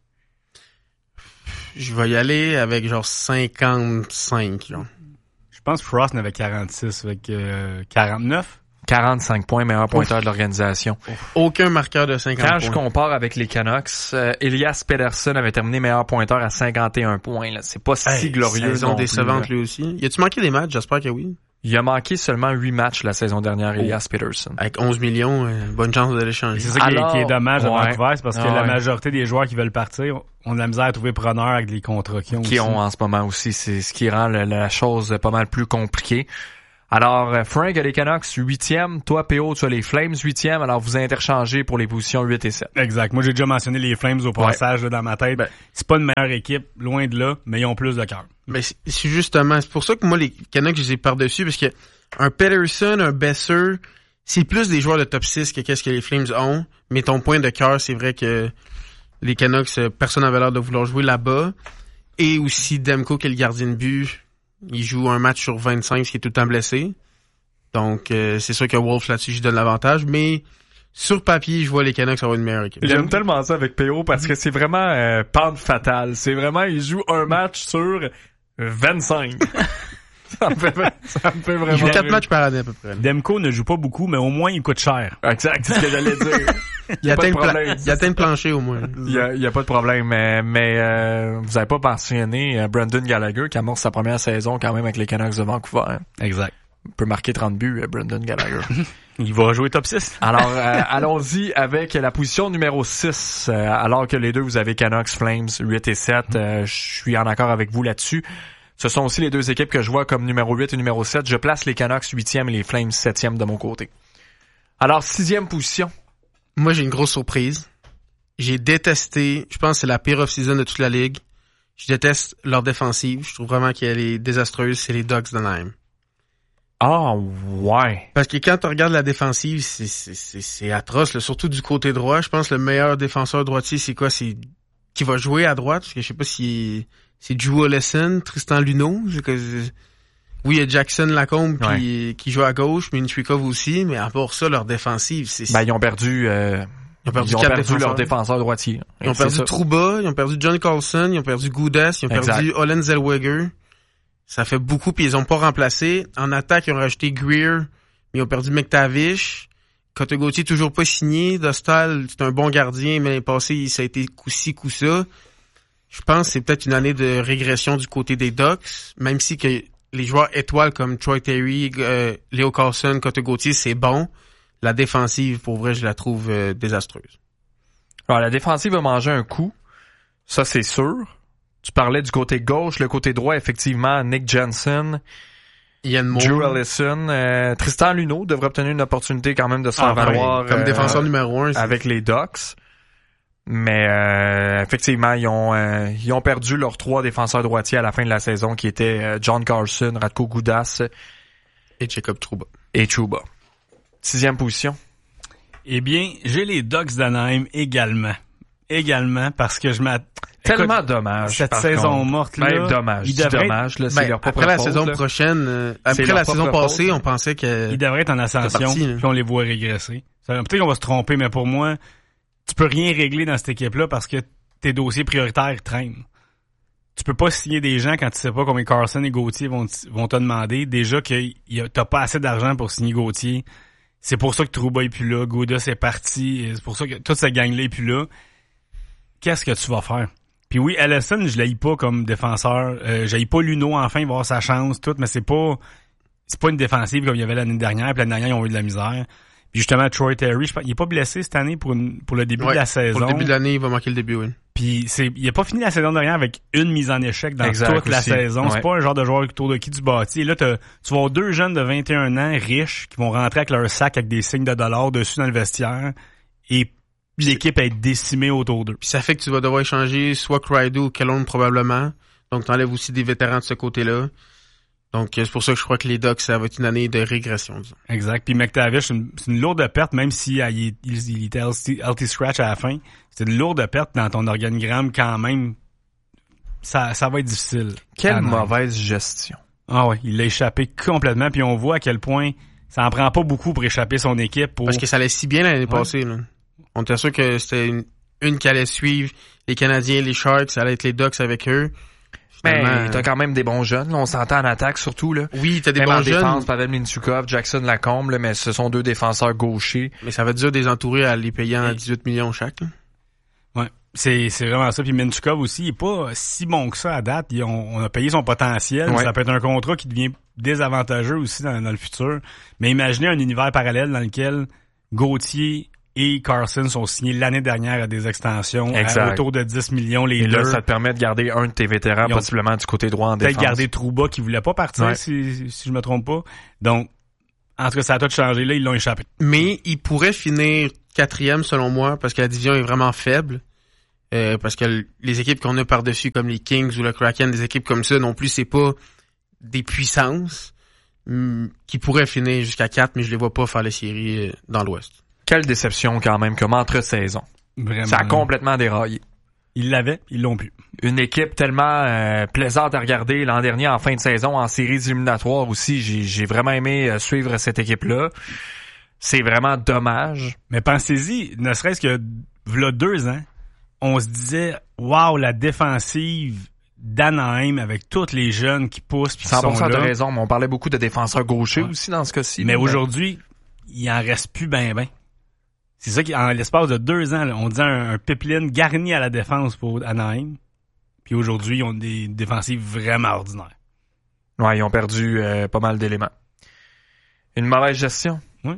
Je vais y aller avec genre 55, genre. Je pense que Frost en avait 46, avec 49. 45 points, meilleur pointeur de l'organisation. Aucun marqueur de 50 points. Quand je compare avec les Canucks, Elias Pettersson avait terminé meilleur pointeur à 51 points. Là. C'est pas si glorieux. Saison décevante lui aussi. Y a-tu manqué des matchs? J'espère que oui. Il a manqué seulement 8 matchs la saison dernière, Elias Pettersson. Avec 11 millions, bonne chance de l'échanger. C'est ça qui est dommage à Vancouver, c'est parce que la majorité des joueurs qui veulent partir ont de la misère à trouver preneur avec les contrats qu'ils ont. Qui ont en ce moment aussi. C'est ce qui rend la chose pas mal plus compliquée. Alors, Frank a les Canucks 8e. Toi, PO, tu as les Flames 8e. Alors, vous interchangez pour les positions 8 et 7. Exact. Moi, j'ai déjà mentionné les Flames au passage là, dans ma tête. C'est pas une meilleure équipe, loin de là, mais ils ont plus de cœur. Mais c'est justement, c'est pour ça que moi, les Canucks, je les ai par-dessus, parce que un Pettersson, un Besser, c'est plus des joueurs de top 6 que qu'est-ce que les Flames ont. Mais ton point de cœur, c'est vrai que les Canucks, personne n'avait l'air de vouloir jouer là-bas. Et aussi Demko, qui est le gardien de but. Il joue un match sur 25, ce qui est tout le temps blessé. Donc, c'est sûr que Wolf, là-dessus, je donne l'avantage. Mais sur papier, je vois les Canucks avoir une meilleure équipe. J'aime tellement ça avec PO parce que c'est vraiment pente fatale. C'est vraiment, il joue un match sur 25. Ça me fait vraiment... Il joue 4 matchs par année, à peu près. Demko ne joue pas beaucoup, mais au moins, il coûte cher. Exact, c'est ce que j'allais dire. Il atteint le plancher, au moins. Il y a pas de problème, mais vous avez pas mentionné Brendan Gallagher qui amorce sa première saison quand même avec les Canucks de Vancouver. Exact. Il peut marquer 30 buts, Brendan Gallagher. Il va jouer top 6. Alors, allons-y avec la position numéro 6. Alors que les deux, vous avez Canucks, Flames, 8 et 7. Je suis en accord avec vous là-dessus. Ce sont aussi les deux équipes que je vois comme numéro 8 et numéro 7. Je place les Canucks 8e et les Flames 7e de mon côté. Alors, 6e position. Moi, j'ai une grosse surprise. J'ai détesté, je pense que c'est la pire off-season de toute la ligue. Je déteste leur défensive. Je trouve vraiment qu'elle est désastreuse. C'est les Ducks d'Anaheim. Ah, ouais. Parce que quand tu regardes la défensive, c'est atroce, là. Surtout du côté droit. Je pense que le meilleur défenseur droitier, c'est quoi? C'est qui va jouer à droite. Parce que je sais pas si c'est Drew Olesen, Tristan Luneau. Oui, il y a Jackson Lacombe qui joue à gauche, mais Minchwikov aussi. Mais à part ça, leur défensive, c'est... Ben, ils ont perdu leur défenseur droitier. Ils ont perdu Trouba, ils ont perdu John Carlson, ils ont perdu Goudas, ils ont perdu Olen Zellweger. Ça fait beaucoup, puis ils ont pas remplacé. En attaque, ils ont rajouté Greer, mais ils ont perdu McTavish. Côté Gauthier, toujours pas signé. Dostal, c'est un bon gardien, mais l'année passée, ça a été coup-ci, coup-ça. Je pense que c'est peut-être une année de régression du côté des Ducks, même si que les joueurs étoiles comme Troy Terry, Leo Carlson, Côté Gauthier, c'est bon. La défensive, pour vrai, je la trouve désastreuse. Alors, la défensive va manger un coup. Ça, c'est sûr. Tu parlais du côté gauche, le côté droit, effectivement, Nick Jensen, Ian Moore, Drew Allison, Tristan Luneau devrait obtenir une opportunité quand même de se faire valoir comme défenseur numéro 1 avec les Ducks. Mais effectivement, ils ont perdu leurs 3 défenseurs droitiers à la fin de la saison, qui étaient John Carlson, Radko Gudas et Jacob Trouba. 6e position. Eh bien, j'ai les Ducks d'Anaheim également. Parce que Tellement dommage. Cette saison morte là. Même dommage. C'est leur propre après la faute, saison là. prochaine, après la saison passée, faute, on pensait que ils devraient être en ascension, puis on les voit régresser. Peut-être qu'on va se tromper, mais pour moi, tu peux rien régler dans cette équipe-là parce que tes dossiers prioritaires traînent. Tu peux pas signer des gens quand tu sais pas combien Carlson et Gauthier vont te demander. Déjà que t'as pas assez d'argent pour signer Gauthier. C'est pour ça que Trouba est plus là, Goudas est parti. C'est pour ça que toute cette gang-là est plus là. Qu'est-ce que tu vas faire? Puis oui, Allison, je l'haïs pas comme défenseur. J'haïs pas Luneau, enfin, il va avoir sa chance, tout, mais c'est pas une défensive comme il y avait l'année dernière. Puis l'année dernière, ils ont eu de la misère. Puis justement, Troy Terry, je pense, il est pas blessé cette année pour le début de la saison. Pour le début de l'année, il va manquer le début, oui. Puis il a pas fini la saison dernière avec une mise en échec dans toute la saison. Ouais. C'est pas un genre de joueur autour de qui tu bâtis. Et là, tu vas avoir 2 jeunes de 21 ans riches qui vont rentrer avec leur sac avec des signes de dollars dessus dans le vestiaire. Et l'équipe est décimée autour d'eux. Puis ça fait que tu vas devoir échanger soit Crido ou Kellon probablement. Donc t'enlèves aussi des vétérans de ce côté-là. Donc c'est pour ça que je crois que les Ducks, ça va être une année de régression, disons. Exact. Puis McTavish, c'est une lourde perte, même si il était healthy scratch à la fin. C'est une lourde perte dans ton organigramme quand même. Ça va être difficile. Quelle mauvaise gestion. Ah ouais, il l'a échappé complètement. Puis on voit à quel point ça en prend pas beaucoup pour échapper son équipe. Parce que ça allait si bien l'année passée, là. On était sûr que c'était une qui allait suivre les Canadiens, les Sharks, ça allait être les Ducks avec eux. Mais t'as quand même des bons jeunes, là. On s'entend en attaque surtout, là. Oui, t'as des même bons en jeunes. Défense, Pavel Mintyukov, Jackson Lacombe, là, mais ce sont 2 défenseurs gauchers. Mais ça va être dur de les entourer à les payer en 18 millions chaque, là. Ouais. C'est vraiment ça. Puis Minchukov aussi, il est pas si bon que ça à date. On a payé son potentiel. Ouais. Ça peut être un contrat qui devient désavantageux aussi dans le futur. Mais imaginez un univers parallèle dans lequel Gauthier et Carlson sont signés l'année dernière à des extensions à autour de 10 millions les deux. Et là, ça te permet de garder un de tes vétérans, possiblement du côté droit en défense. Peut-être garder Trouba qui voulait pas partir, si je me trompe pas. Donc, en tout cas, ça a tout changé. Là, ils l'ont échappé. Mais il pourrait finir 4e, selon moi, parce que la division est vraiment faible. Parce que les équipes qu'on a par-dessus, comme les Kings ou le Kraken, des équipes comme ça, non plus, c'est pas des puissances qui pourraient finir jusqu'à 4, mais je les vois pas faire les séries dans l'Ouest. Quelle déception quand même comme entre-saison. Vraiment. Ça a complètement déraillé. Ils l'avaient, ils l'ont plus. Une équipe tellement plaisante à regarder l'an dernier en fin de saison, en séries éliminatoires aussi. J'ai vraiment aimé suivre cette équipe-là. C'est vraiment dommage. Mais pensez-y, ne serait-ce que v'là 2 ans, on se disait « Wow, la défensive d'Anaheim avec tous les jeunes qui poussent pis qui sont là. » 100% t'as raison, mais on parlait beaucoup de défenseurs gauchers aussi dans ce cas-ci. Mais aujourd'hui, il en reste plus ben. C'est ça qu'en l'espace de 2 ans, là, on disait un pipeline garni à la défense pour Anaheim. Puis aujourd'hui, ils ont des défensives vraiment ordinaires. Ouais, ils ont perdu pas mal d'éléments. Une mauvaise gestion. Oui.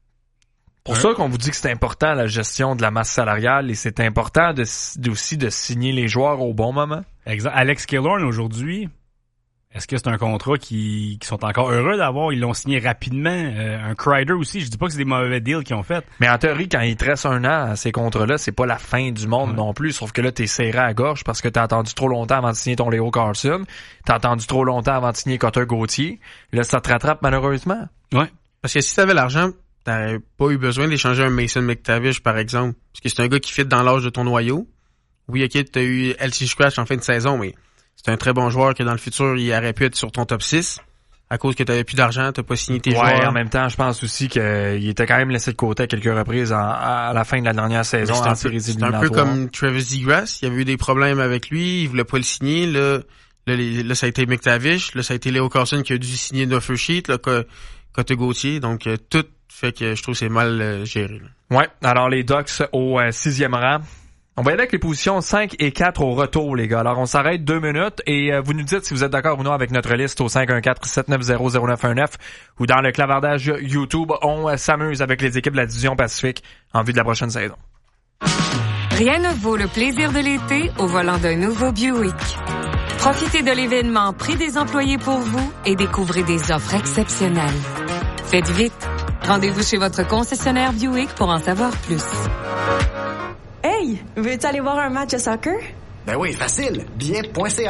Pour ça qu'on vous dit que c'est important la gestion de la masse salariale et c'est important aussi de signer les joueurs au bon moment. Exact. Alex Killorn aujourd'hui, est-ce que c'est un contrat qui sont encore heureux d'avoir? Ils l'ont signé rapidement. Un Kreider aussi, je dis pas que c'est des mauvais deals qu'ils ont fait. Mais en théorie, quand il te reste 1 an à ces contrats-là, c'est pas la fin du monde non plus. Sauf que là, t'es serré à la gorge parce que t'as attendu trop longtemps avant de signer ton Leo Carlson. T'as attendu trop longtemps avant de signer Cutter Gauthier. Là, ça te rattrape malheureusement. Ouais. Parce que si t'avais l'argent, t'aurais pas eu besoin d'échanger un Mason McTavish, par exemple. Parce que c'est un gars qui fit dans l'âge de ton noyau. Oui, ok, t'as eu LC Scratch en fin de saison, mais c'est un très bon joueur que dans le futur, il aurait pu être sur ton top 6. À cause que t'avais plus d'argent, t'as pas signé tes joueurs. Ouais, en même temps, je pense aussi qu'il était quand même laissé de côté à quelques reprises à la fin de la dernière saison en séries éliminatoires. C'est un peu comme Travis Zegras. Il y avait eu des problèmes avec lui. Il voulait pas le signer. Là, ça a été McTavish. Là, ça a été Leo Carlson qui a dû signer une offer sheet. Là, Côté Gauthier. Donc, tout fait que je trouve que c'est mal géré. Là. Ouais. Alors, les Ducks au 6e rang. On va y aller avec les positions 5 et 4 au retour, les gars. Alors, on s'arrête 2 minutes et vous nous dites si vous êtes d'accord ou non avec notre liste au 514-790-0919 ou dans le clavardage YouTube. On s'amuse avec les équipes de la division Pacifique en vue de la prochaine saison. Rien ne vaut le plaisir de l'été au volant d'un nouveau Buick. Profitez de l'événement Prix des employés pour vous et découvrez des offres exceptionnelles. Faites vite. Rendez-vous chez votre concessionnaire Buick pour en savoir plus. Hey, veux-tu aller voir un match de soccer? Ben oui, facile. Billet.ca.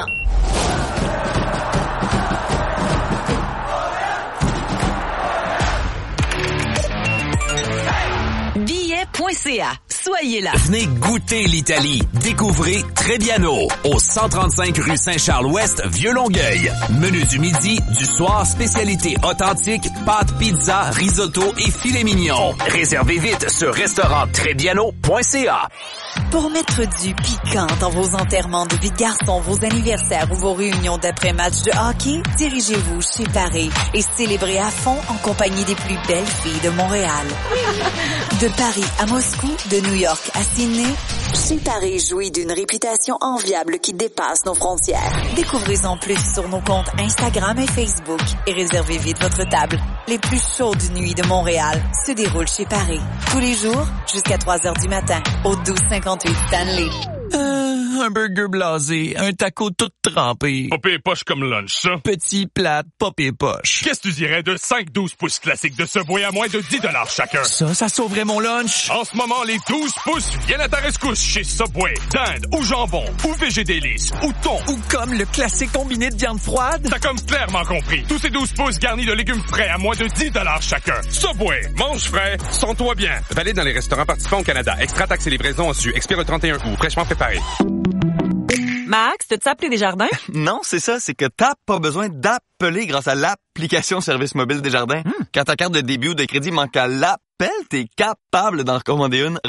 Billet.ca. Soyez là. Venez goûter l'Italie. Découvrez Trebbiano au 135 rue Saint-Charles-Ouest, Vieux-Longueuil. Menu du midi, du soir, spécialité authentique, pâtes, pizza, risotto et filet mignon. Réservez vite sur restauranttrebbiano.ca. Pour mettre du piquant dans vos enterrements de vie de garçon, vos anniversaires ou vos réunions d'après-match de hockey, dirigez-vous chez Paris et célébrez à fond en compagnie des plus belles filles de Montréal. De Paris à Moscou, de New York à Sydney, chez Paris jouit d'une réputation enviable qui dépasse nos frontières. Découvrez-en plus sur nos comptes Instagram et Facebook et réservez vite votre table. Les plus chaudes nuits de Montréal se déroulent chez Paris. Tous les jours, jusqu'à 3h du matin, au 1258 Stanley. Un burger blasé, un taco tout trempé. Pas pire poche comme lunch, ça. Petit, plate, pas pire poche. Qu'est-ce que tu dirais de 5-12 pouces classiques de Subway à moins de 10$ chacun? Ça sauverait mon lunch. En ce moment, les 12 pouces viennent à ta rescousse chez Subway. Dinde, ou jambon, ou végédélice, ou thon. Ou comme le classique combiné de viande froide. T'as comme clairement compris. Tous ces 12 pouces garnis de légumes frais à moins de 10$ chacun. Subway, mange frais, sens-toi bien. Valide dans les restaurants participants au Canada. Extra taxes et livraison en su. Expire le 31 août. Fraîchement préparé. Max, t'as-tu appelé Desjardins? Non, c'est ça, c'est que t'as pas besoin d'appeler grâce à l'application Service mobile Desjardins. Quand ta carte de débit ou de crédit manque à l'appel, t'es capable d'en recommander une rapidement.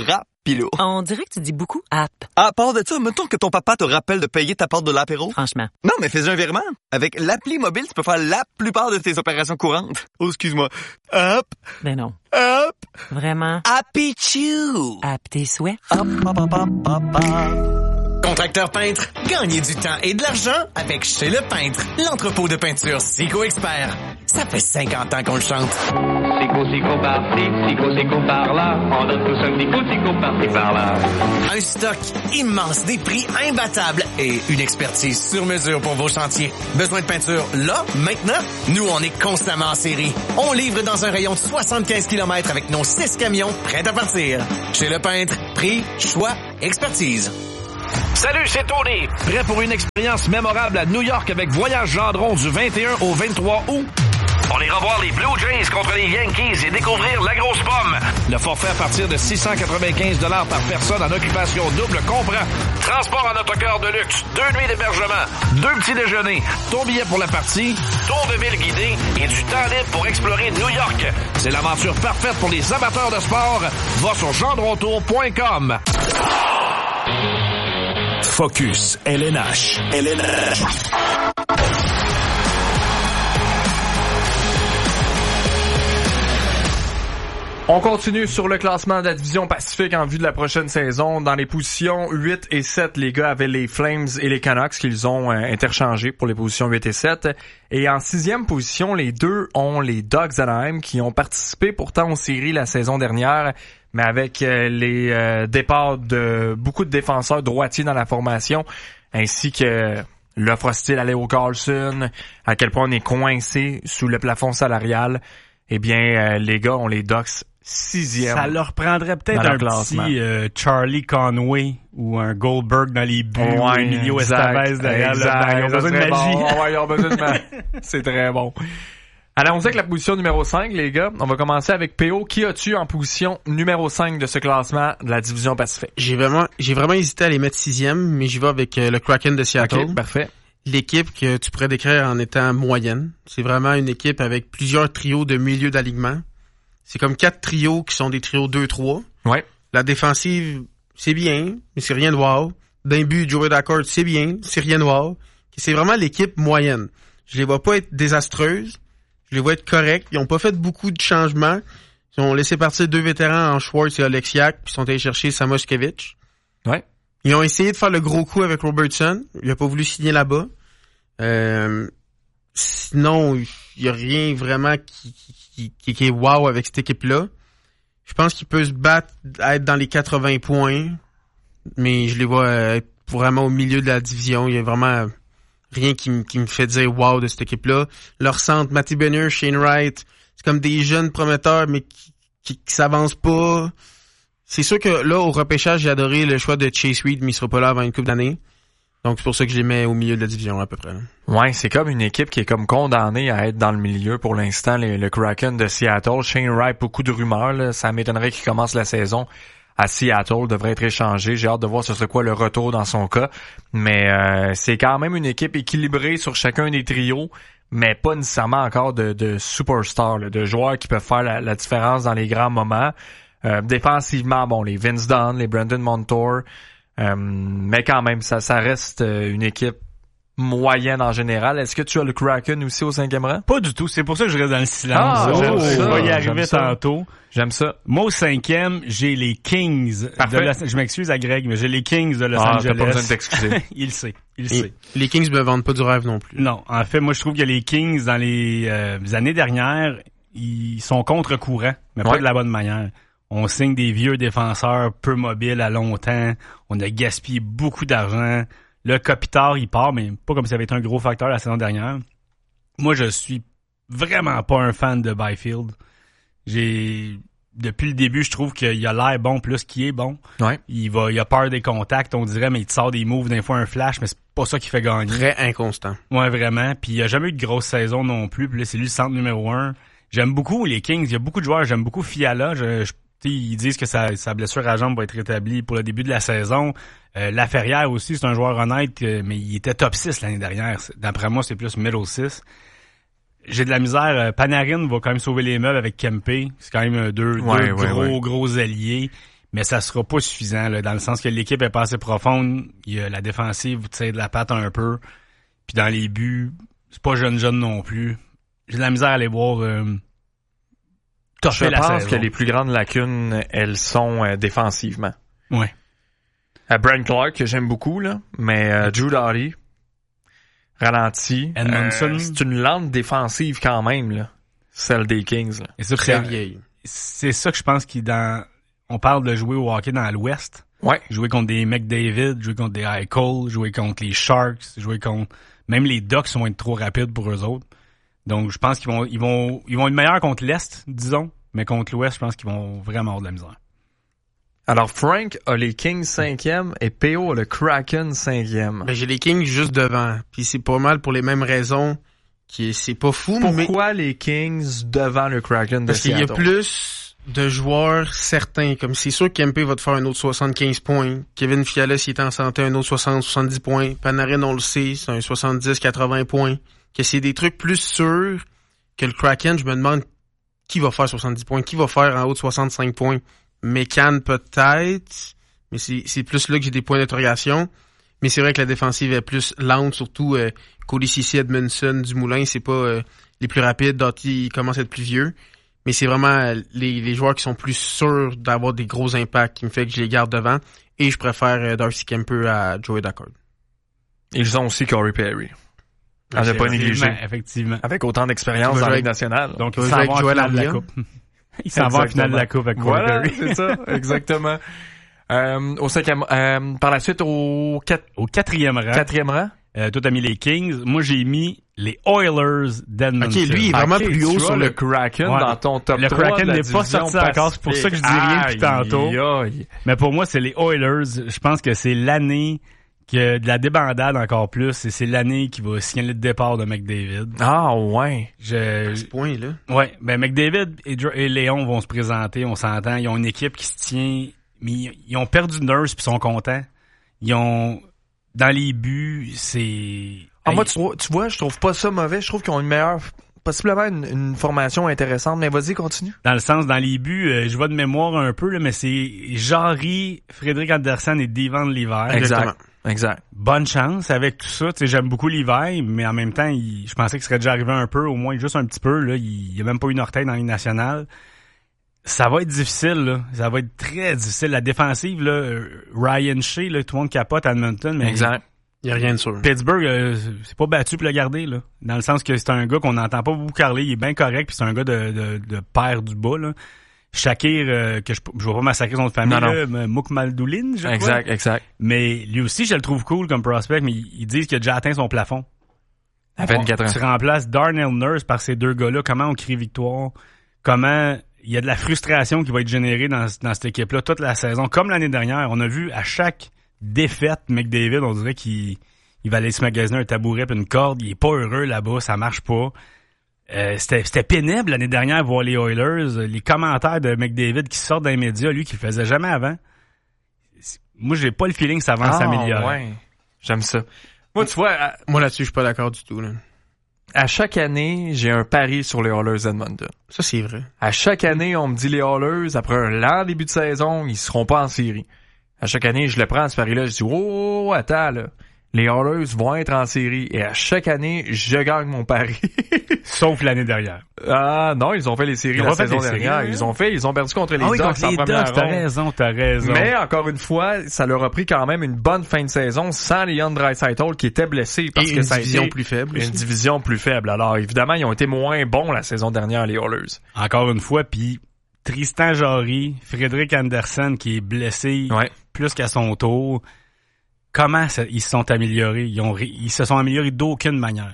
Pilot. On dirait que tu dis beaucoup app. À part de ça, mettons que ton papa te rappelle de payer ta part de l'apéro. Franchement. Non, mais fais un virement. Avec l'appli mobile, tu peux faire la plupart de tes opérations courantes. Oh, excuse-moi. Hop. Ben non. Hop. Vraiment. Happy Chew. App tes souhaits. Hop, hop, hop, hop, hop, hop. Contracteur peintre, gagnez du temps et de l'argent avec Chez Le Peintre, l'entrepôt de peinture Sico Expert. Ça fait 50 ans qu'on le chante. Sico par-ci, Sico par-là, on donne tous un petit Sico par-ci par-là. Un stock immense, des prix imbattables et une expertise sur mesure pour vos chantiers. Besoin de peinture là, maintenant? Nous, on est constamment en série. On livre dans un rayon de 75 km avec nos 6 camions prêts à partir. Chez Le Peintre, prix, choix, expertise. Salut, c'est Tony. Prêt pour une expérience mémorable à New York avec Voyage Gendron du 21 au 23 août? On ira voir les Blue Jays contre les Yankees et découvrir la grosse pomme. Le forfait à partir de 695 $ par personne en occupation double comprend transport en autocar de luxe, 2 nuits d'hébergement, 2 petits déjeuners, ton billet pour la partie, tour de ville guidé et du temps libre pour explorer New York. C'est l'aventure parfaite pour les amateurs de sport. Va sur gendrontour.com. Focus LNH. On continue sur le classement de la division Pacifique en vue de la prochaine saison. Dans les positions 8 et 7, les gars avaient les Flames et les Canucks qu'ils ont interchangés pour les positions 8 et 7. Et en 6e position, les deux ont les Ducks d'Anaheim qui ont participé pourtant aux séries la saison dernière, mais avec les départs de beaucoup de défenseurs droitiers dans la formation, ainsi que l'offre hostile à Leo Carlson, à quel point on est coincé sous le plafond salarial, eh bien, les gars ont les Ducks 6e. Ça leur prendrait peut-être un petit Charlie Conway ou un Goldberg dans les buts ou Emilio Estevez derrière le banc. Ils ont besoin de magie. Bon. Ouais, ils ont besoin de magie. C'est très bon. Allons-y avec la position numéro 5, les gars. On va commencer avec PO. Qui as-tu en position numéro 5 de ce classement de la division Pacifique? J'ai vraiment hésité à les mettre 6e, mais j'y vais avec le Kraken de Seattle. OK, parfait. L'équipe que tu pourrais décrire en étant moyenne. C'est vraiment une équipe avec plusieurs trios de milieu d'alignement. C'est comme 4 trios qui sont des trios 2-3. Ouais. La défensive, c'est bien, mais c'est rien de wow. D'un but, Joey Daccord, c'est bien, c'est rien de wow. C'est vraiment l'équipe moyenne. Je les vois pas être désastreuses. Je les vois être corrects. Ils ont pas fait beaucoup de changements. Ils ont laissé partir 2 vétérans en Schwartz et Oleksiak, puis ils sont allés chercher Samoskevich. Ouais. Ils ont essayé de faire le gros coup avec Robertson. Il a pas voulu signer là-bas. Sinon, il y a rien vraiment qui est wow avec cette équipe-là. Je pense qu'il peut se battre, être dans les 80 points, mais je les vois être vraiment au milieu de la division. Il y a vraiment rien qui me fait dire wow de cette équipe-là. Leur centre, Matty Benier, Shane Wright, c'est comme des jeunes prometteurs, mais qui s'avancent pas. C'est sûr que là, au repêchage, j'ai adoré le choix de Chase Reed, mais il sera pas là avant une couple d'années. Donc, c'est pour ça que je les mets au milieu de la division, à peu près. Ouais, c'est comme une équipe qui est comme condamnée à être dans le milieu pour l'instant, le Kraken de Seattle. Shane Wright, beaucoup de rumeurs, là. Ça m'étonnerait qu'il commence la saison à Seattle, devrait être échangé. J'ai hâte de voir ce serait quoi le retour dans son cas. Mais c'est quand même une équipe équilibrée sur chacun des trios, mais pas nécessairement encore de superstars, là, de joueurs qui peuvent faire la différence dans les grands moments. Défensivement, bon, les Vince Dunn, les Brandon Montour, mais quand même, ça reste une équipe moyenne en général. Est-ce que tu as le Kraken aussi au 5e rang? Pas du tout. C'est pour ça que je reste dans le silence. Je vais y arriver tantôt. J'aime ça. Moi, au 5e, j'ai les Kings. Je m'excuse à Greg, mais j'ai les Kings de Los Angeles. T'as pas besoin de t'excuser. Il le sait. Les Kings me vendent pas du rêve non plus. Non. En fait, moi, je trouve que les Kings, dans les années dernières, ils sont contre-courant, mais pas de la bonne manière. On signe des vieux défenseurs peu mobiles à longtemps. On a gaspillé beaucoup d'argent. Le Kopitar, il part, mais pas comme si ça avait été un gros facteur la saison dernière. Moi, je suis vraiment pas un fan de Byfield. Depuis le début, je trouve qu'il a l'air bon plus qu'il est bon. Ouais. Il a peur des contacts, on dirait, mais il te sort des moves, des fois un flash, mais c'est pas ça qui fait gagner. Très inconstant. Ouais, vraiment. Puis il a jamais eu de grosse saison non plus. Puis là, c'est lui le centre numéro 1. J'aime beaucoup les Kings. Il y a beaucoup de joueurs. J'aime beaucoup Fiala. Ils disent que sa blessure à jambe va être rétablie pour le début de la saison. Laferrière aussi, c'est un joueur honnête, mais il était top 6 l'année dernière. D'après moi, c'est plus middle 6. J'ai de la misère. Panarin va quand même sauver les meubles avec Kempe. C'est quand même deux gros alliés. Mais ça sera pas suffisant, là, dans le sens que l'équipe est pas assez profonde. Il y a la défensive vous tire de la patte un peu. Puis dans les buts, c'est pas jeune non plus. J'ai de la misère à aller voir Je pense que les plus grandes lacunes, elles sont défensivement. Ouais. Brent Clark, que j'aime beaucoup, là, mais Drew Doughty, ralenti. Edmondson. C'est une lente défensive quand même, là, celle des Kings. Là. Et ça, très vieille. C'est ça que je pense on parle de jouer au hockey dans l'Ouest. Ouais. Jouer contre des McDavid, jouer contre des Eichel, jouer contre les Sharks, jouer contre... Même les Ducks vont être trop rapides pour eux autres. Donc, je pense qu'ils vont être meilleurs contre l'Est, disons. Mais contre l'Ouest, je pense qu'ils vont vraiment avoir de la misère. Alors, Frank a les Kings 5e et PO a le Kraken 5e. Ben, j'ai les Kings juste devant. Puis c'est pas mal pour les mêmes raisons. C'est pas fou, Pourquoi les Kings devant le Kraken de Seattle? Parce qu'il y a plus de joueurs certains. Comme c'est sûr que Kempe va te faire un autre 75 points. Kevin Fiala, s'il est en santé, un autre 60-70 points. Panarin, on le sait, c'est un 70-80 points. Que c'est des trucs plus sûrs que le Kraken. Je me demande qui va faire 70 points, qui va faire en haut de 65 points. Mécan peut-être, mais c'est plus là que j'ai des points d'interrogation. Mais c'est vrai que la défensive est plus lente, surtout Cody Ceci, Edmondson, Dumoulin, c'est pas les plus rapides. Doughty, il commence à être plus vieux. Mais c'est vraiment les joueurs qui sont plus sûrs d'avoir des gros impacts qui me fait que je les garde devant. Et je préfère Darcy Kemper à Joey Daccord. Ils ont aussi Corey Perry. On n'a pas négligé. Effectivement. Avec autant d'expérience dans la Ligue nationale. Donc, il s'en va en finale de la Coupe. Il s'en va en finale de la Coupe avec Corey Perry. C'est ça, exactement. Au 5e, par la suite, au 4e rang. 4e rang. Toi, t'as mis les Kings. Moi, j'ai mis les Oilers d'Edmonton. OK, lui, il est vraiment plus haut sur le Kraken dans ton top 3. Le Kraken n'est pas sorti encore. C'est pour ça que je dis rien depuis tantôt. Mais pour moi, c'est les Oilers. Je pense que c'est l'année que de la débandade encore plus, et c'est l'année qui va signaler le départ de McDavid. Ah ouais. À ce point-là. Ouais, ben McDavid et Léon vont se présenter, on s'entend. Ils ont une équipe qui se tient, mais ils ont perdu Nurse puis sont contents. Ils ont dans les buts, c'est... Moi, tu vois, je trouve pas ça mauvais. Je trouve qu'ils ont une meilleure... Possiblement une formation intéressante, mais vas-y, continue. Dans le sens, dans les buts, je vois de mémoire un peu, là, mais c'est Jarry, Frédéric Andersen et Devon Levi. Exact. Bonne chance avec tout ça. Tu sais, j'aime beaucoup Levi, mais en même temps, je pensais qu'il serait déjà arrivé un peu, au moins juste un petit peu. Là, il a même pas une orteil dans les nationales. Ça va être difficile, là. Ça va être très difficile. La défensive, là, Ryan Shea, là, tout le monde capote à Edmonton, mais exact. Il n'y a rien de sûr. Pittsburgh, c'est pas battu pour le garder, là. Dans le sens que c'est un gars qu'on n'entend pas beaucoup parler. Il est bien correct, puis c'est un gars de père du bas, là. Shakir, que je vais pas massacrer son famille, là, Mouk Maldoulin, je crois. Exact. Mais lui aussi, je le trouve cool comme prospect, mais ils disent qu'il a déjà atteint son plafond. À 24 ans. Tu remplaces Darnell Nurse par ces deux gars-là. Comment on crie victoire? Comment il y a de la frustration qui va être générée dans cette équipe-là toute la saison. Comme l'année dernière, on a vu à chaque défaite, McDavid, on dirait qu'il va aller se magasiner un tabouret et une corde. Il est pas heureux là-bas, ça marche pas. C'était pénible l'année dernière voir les Oilers, les commentaires de McDavid qui sortent dans les médias, lui qui le faisait jamais avant. Moi, j'ai pas le feeling que ça va s'améliorer. Ouais. J'aime ça. Moi, tu vois, moi là-dessus, je suis pas d'accord du tout, là. À chaque année, j'ai un pari sur les Oilers d'Edmonton. Ça, c'est vrai. À chaque année, on me dit les Oilers, après un lent début de saison, ils seront pas en série. À chaque année, je le prends, ce pari-là, je dis, oh, attends, là. Les Oilers vont être en série. Et à chaque année, je gagne mon pari. Sauf l'année dernière. Ah, non, ils ont fait les séries la saison dernière. Ils ont perdu contre les Ducks en première ronde. T'as raison. Mais, encore une fois, ça leur a pris quand même une bonne fin de saison sans Leon Draisaitl qui était blessé parce que ça a été une division plus faible. Une division plus faible. Alors, évidemment, ils ont été moins bons la saison dernière, les Oilers. Encore une fois, puis Tristan Jarry, Frédéric Andersen qui est blessé plus qu'à son tour. Comment ils se sont améliorés? Ils se sont améliorés d'aucune manière.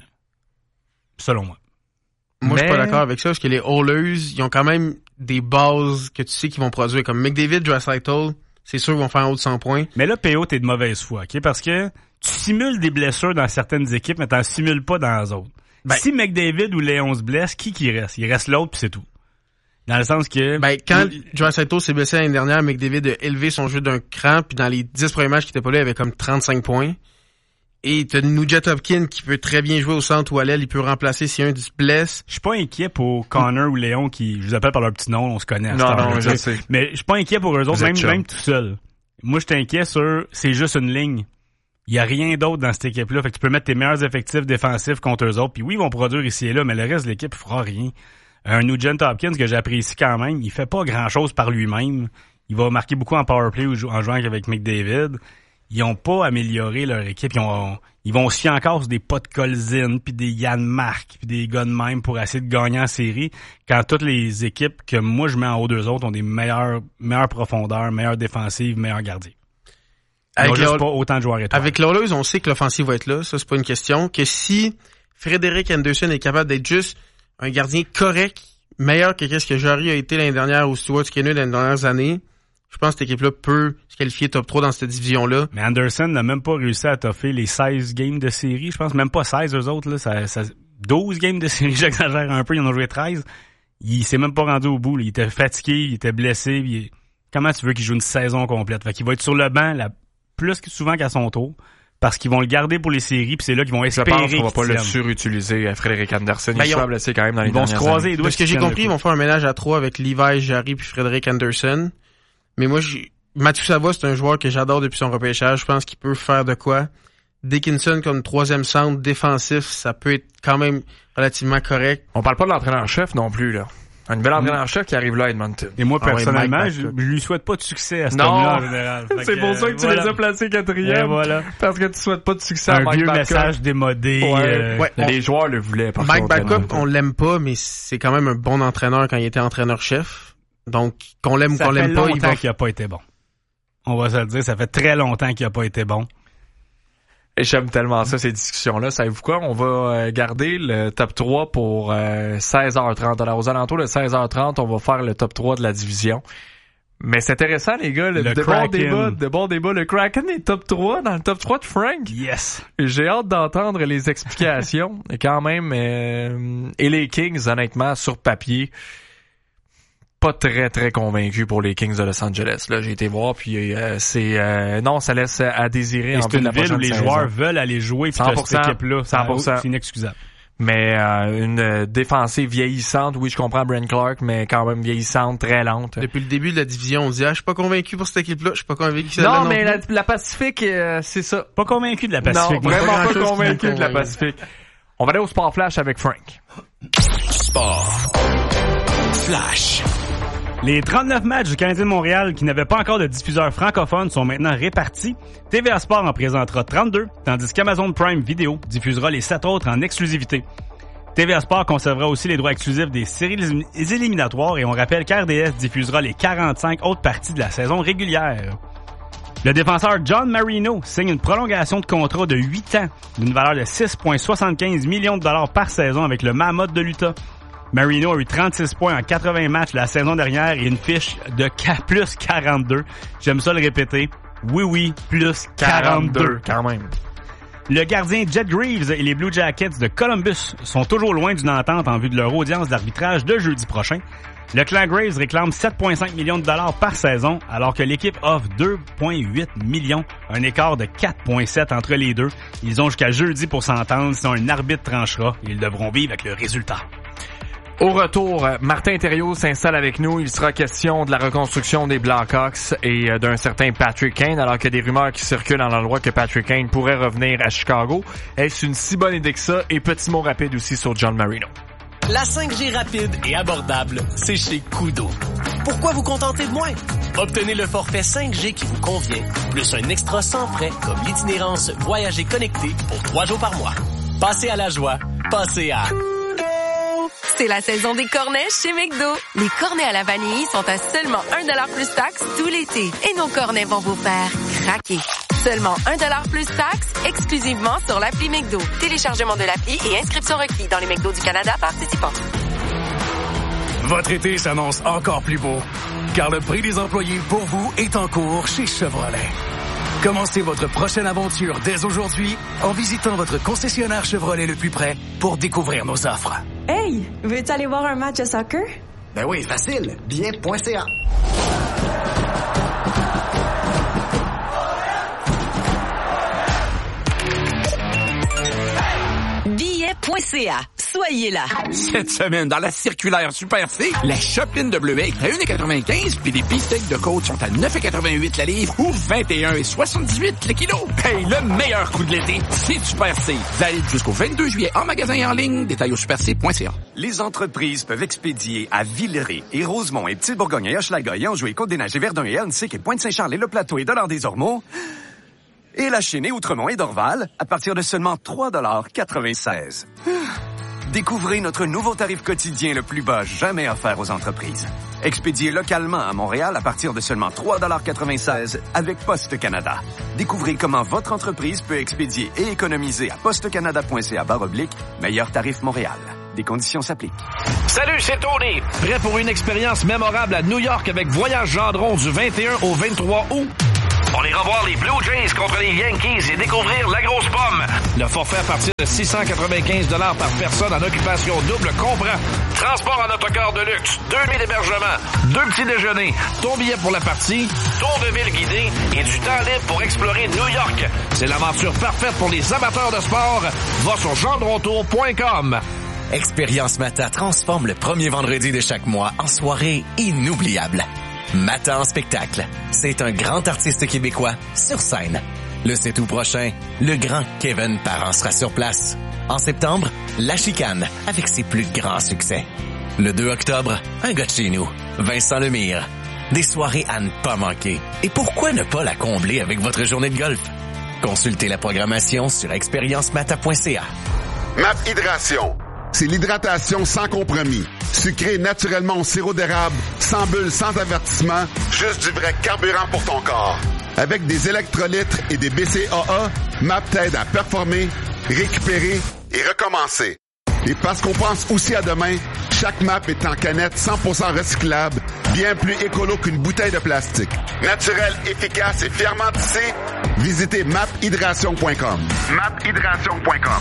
Selon moi. Moi, je suis pas d'accord avec ça, parce que les Oilers, ils ont quand même des bases que tu sais qu'ils vont produire. Comme McDavid, Draisaitl, c'est sûr qu'ils vont faire un haut de 100 points. Mais là, PO, t'es de mauvaise foi, OK? Parce que tu simules des blessures dans certaines équipes, mais t'en simules pas dans les autres. Si McDavid ou Léon se blesse, qui reste? Il reste l'autre, puis c'est tout. Dans le sens que... quand Draisaitl s'est blessé l'année dernière, McDavid a élevé son jeu d'un cran, puis dans les 10 premiers matchs qui étaient pas là, il avait comme 35 points. Et t'as Nugent Hopkins qui peut très bien jouer au centre ou à l'aile, il peut remplacer si un se blesse. Je suis pas inquiet pour Connor ou Léon qui, je vous appelle par leur petit nom, on se connaît à Non, je sais. Mais je suis pas inquiet pour eux autres, même tout seul. Moi, je suis inquiet sur, c'est juste une ligne. Il y a rien d'autre dans cette équipe-là. Fait que tu peux mettre tes meilleurs effectifs défensifs contre eux autres. Puis oui, ils vont produire ici et là, mais le reste de l'équipe fera rien. Un Nugent Hopkins que j'apprécie quand même, il fait pas grand-chose par lui-même. Il va marquer beaucoup en powerplay ou en jouant avec McDavid. Ils ont pas amélioré leur équipe. Ils vont se fier encore sur des potes Colzin, puis des Yann Mark, puis des gars de même pour essayer de gagner en série, quand toutes les équipes que moi je mets en haut d'eux autres ont des meilleures profondeurs, meilleures défensives, meilleurs gardiens. Ils ont juste pas autant de joueurs étoiles. Avec l'Oilers, on sait que l'offensive va être là. Ça, c'est pas une question. Que si Frederik Andersen est capable d'être juste un gardien correct, meilleur que qu'est-ce que Jarry a été l'année dernière ou Stuart Skinner dans les dernières années, je pense que cette équipe-là peut se qualifier top 3 dans cette division-là. Mais Anderson n'a même pas réussi à toffer les 16 games de série. Je pense même pas 16 eux autres. Là. 12 games de série, j'exagère un peu. Ils en ont joué 13. Il s'est même pas rendu au bout. Là. Il était fatigué, il était blessé. Comment tu veux qu'il joue une saison complète? Fait qu'il va être sur le banc plus souvent qu'à son tour. Parce qu'ils vont le garder pour les séries, puis c'est là qu'ils vont espérer. Je pense qu'on va pas le surutiliser, Frederik Andersen. Il est blessé quand même dans les dernières années. Ils vont se croiser les doigts. De ce que j'ai compris, ils vont faire un ménage à 3 avec Levi, Jarry puis Frederik Andersen. Mais moi, Mathieu Savoie, c'est un joueur que j'adore depuis son repêchage. Je pense qu'il peut faire de quoi. Dickinson comme troisième centre défensif, ça peut être quand même relativement correct. On parle pas de l'entraîneur-chef non plus, là. Un nouvel entraîneur-chef qui arrive là à Edmonton. Et moi, personnellement, je lui souhaite pas de succès à cet homme-là, en général. C'est pour ça que tu les as placés quatrième. Voilà. Parce que tu souhaites pas de succès à Mike Babcock. Un vieux Babcock. message démodé. Les joueurs le voulaient. Mike Babcock, on l'aime pas, mais c'est quand même un bon entraîneur quand il était entraîneur-chef. Donc, qu'on l'aime ou qu'on l'aime pas, il va... qu'il a pas été bon. On va se le dire, ça fait très longtemps qu'il a pas été bon. Et j'aime tellement ça, ces discussions-là. Savez-vous quoi? On va garder le top 3 pour 16h30. Alors, aux alentours de 16h30, on va faire le top 3 de la division. Mais c'est intéressant, les gars. De bon débat. Le Kraken est top 3 dans le top 3 de Frank. Yes. J'ai hâte d'entendre les explications. Et quand même, et les Kings, honnêtement, sur papier, pas très très convaincu pour les Kings de Los Angeles. Là, j'ai été voir, puis non, ça laisse à désirer. C'est une ville où les joueurs veulent aller jouer, puis cette équipe-là, 100%. C'est inexcusable. Mais une défensive vieillissante, oui, je comprends Brent Clark, mais quand même vieillissante, très lente. Depuis le début de la division, on dit je suis pas convaincu pour cette équipe-là, je suis pas convaincu. Non, mais la Pacifique, c'est ça. Pas convaincu de la Pacifique. Non, vraiment pas convaincu de la Pacifique. On va aller au Sport Flash avec Frank. Sport Flash. Les 39 matchs du Canadien de Montréal qui n'avaient pas encore de diffuseurs francophones sont maintenant répartis. TVA Sport en présentera 32, tandis qu'Amazon Prime Video diffusera les 7 autres en exclusivité. TVA Sport conservera aussi les droits exclusifs des séries éliminatoires et on rappelle qu'RDS diffusera les 45 autres parties de la saison régulière. Le défenseur John Marino signe une prolongation de contrat de 8 ans d'une valeur de 6,75 millions de dollars par saison avec le Mammoth de l'Utah. Marino a eu 36 points en 80 matchs la saison dernière et une fiche de plus 42. J'aime ça le répéter. Oui, plus 42. Quand même. Le gardien Jet Greaves et les Blue Jackets de Columbus sont toujours loin d'une entente en vue de leur audience d'arbitrage de jeudi prochain. Le clan Graves réclame 7,5 millions de dollars par saison, alors que l'équipe offre 2,8 millions, un écart de 4,7 entre les deux. Ils ont jusqu'à jeudi pour s'entendre, sinon un arbitre tranchera et ils devront vivre avec le résultat. Au retour, Martin Thériault s'installe avec nous. Il sera question de la reconstruction des Blackhawks et d'un certain Patrick Kane, alors qu'il y a des rumeurs qui circulent dans l'endroit que Patrick Kane pourrait revenir à Chicago. Est-ce une si bonne idée que ça? Et petit mot rapide aussi sur John Marino. La 5G rapide et abordable, c'est chez Koodo. Pourquoi vous contenter de moins? Obtenez le forfait 5G qui vous convient, plus un extra sans frais comme l'itinérance Voyager connecté pour 3 jours par mois. Passez à la joie, passez à... C'est la saison des cornets chez McDo. Les cornets à la vanille sont à seulement 1$ plus taxe tout l'été. Et nos cornets vont vous faire craquer. Seulement 1$ plus taxe, exclusivement sur l'appli McDo. Téléchargement de l'appli et inscription requis dans les McDo du Canada participants. Votre été s'annonce encore plus beau, car le prix des employés pour vous est en cours chez Chevrolet. Commencez votre prochaine aventure dès aujourd'hui en visitant votre concessionnaire Chevrolet le plus près pour découvrir nos offres. Hey, veux-tu aller voir un match de soccer? Ben oui, facile. Bien.ca. bpa.ca. Soyez là. Cette semaine, dans la circulaire Super C, la Chopeline de bleuet est à 1,95 puis les beefsteaks de côte sont à 9,88 la livre ou 21,78 le kilo. Hey, le meilleur coup de l'été, c'est Super C. Valide jusqu'au 22 juillet en magasin et en ligne. Détails au superc.ca. Les entreprises peuvent expédier à Villeray et Rosemont et Petite-Bourgogne et Hochelaga et Anjou et Côte-des-Neiges et Verdun et Annecy et Pointe-Saint-Charles et Le Plateau et Dollard-des-Ormeaux et La Chine et Outremont et Dorval à partir de seulement 3,96 $. Découvrez notre nouveau tarif quotidien le plus bas jamais offert aux entreprises. Expédié localement à Montréal à partir de seulement 3,96 $ avec Poste Canada. Découvrez comment votre entreprise peut expédier et économiser à postecanada.ca/meilleur tarif Montréal. Des conditions s'appliquent. Salut, c'est Tony. Prêt pour une expérience mémorable à New York avec Voyage Gendron du 21 au 23 août? On ira voir les Blue Jays contre les Yankees et découvrir la grosse pomme. Le forfait à partir de 695 $ par personne en occupation double comprend transport en autocar de luxe, 2000 hébergements, 2 petits déjeuners, ton billet pour la partie, tour de ville guidé et du temps libre pour explorer New York. C'est l'aventure parfaite pour les amateurs de sport. Va sur gendrontour.com. Expérience Mata transforme le premier vendredi de chaque mois en soirée inoubliable. Mata en spectacle. C'est un grand artiste québécois sur scène. Le 7 août prochain, le grand Kevin Parent sera sur place. En septembre, La Chicane avec ses plus grands succès. Le 2 octobre, un gars de chez nous, Vincent Lemire. Des soirées à ne pas manquer. Et pourquoi ne pas la combler avec votre journée de golf? Consultez la programmation sur expériencemata.ca. MAP Hydration. C'est l'hydratation sans compromis. Sucré naturellement au sirop d'érable, sans bulles, sans avertissement, juste du vrai carburant pour ton corps. Avec des électrolytes et des BCAA, MAP t'aide à performer, récupérer et recommencer. Et parce qu'on pense aussi à demain, chaque MAP est en canette 100% recyclable, bien plus écolo qu'une bouteille de plastique. Naturel, efficace et fièrement tissé, visitez maphydration.com. maphydration.com.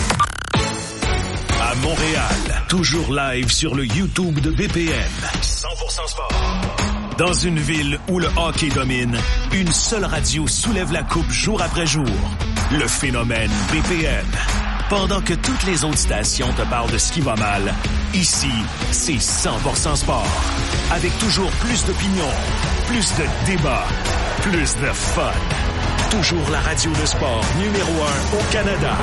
À Montréal, toujours live sur le YouTube de BPM. 100% sport. Dans une ville où le hockey domine, une seule radio soulève la coupe jour après jour. Le phénomène BPM. Pendant que toutes les autres stations te parlent de ce qui va mal, ici, c'est 100% sport. Avec toujours plus d'opinions, plus de débats, plus de fun. Toujours la radio de sport numéro 1 au Canada.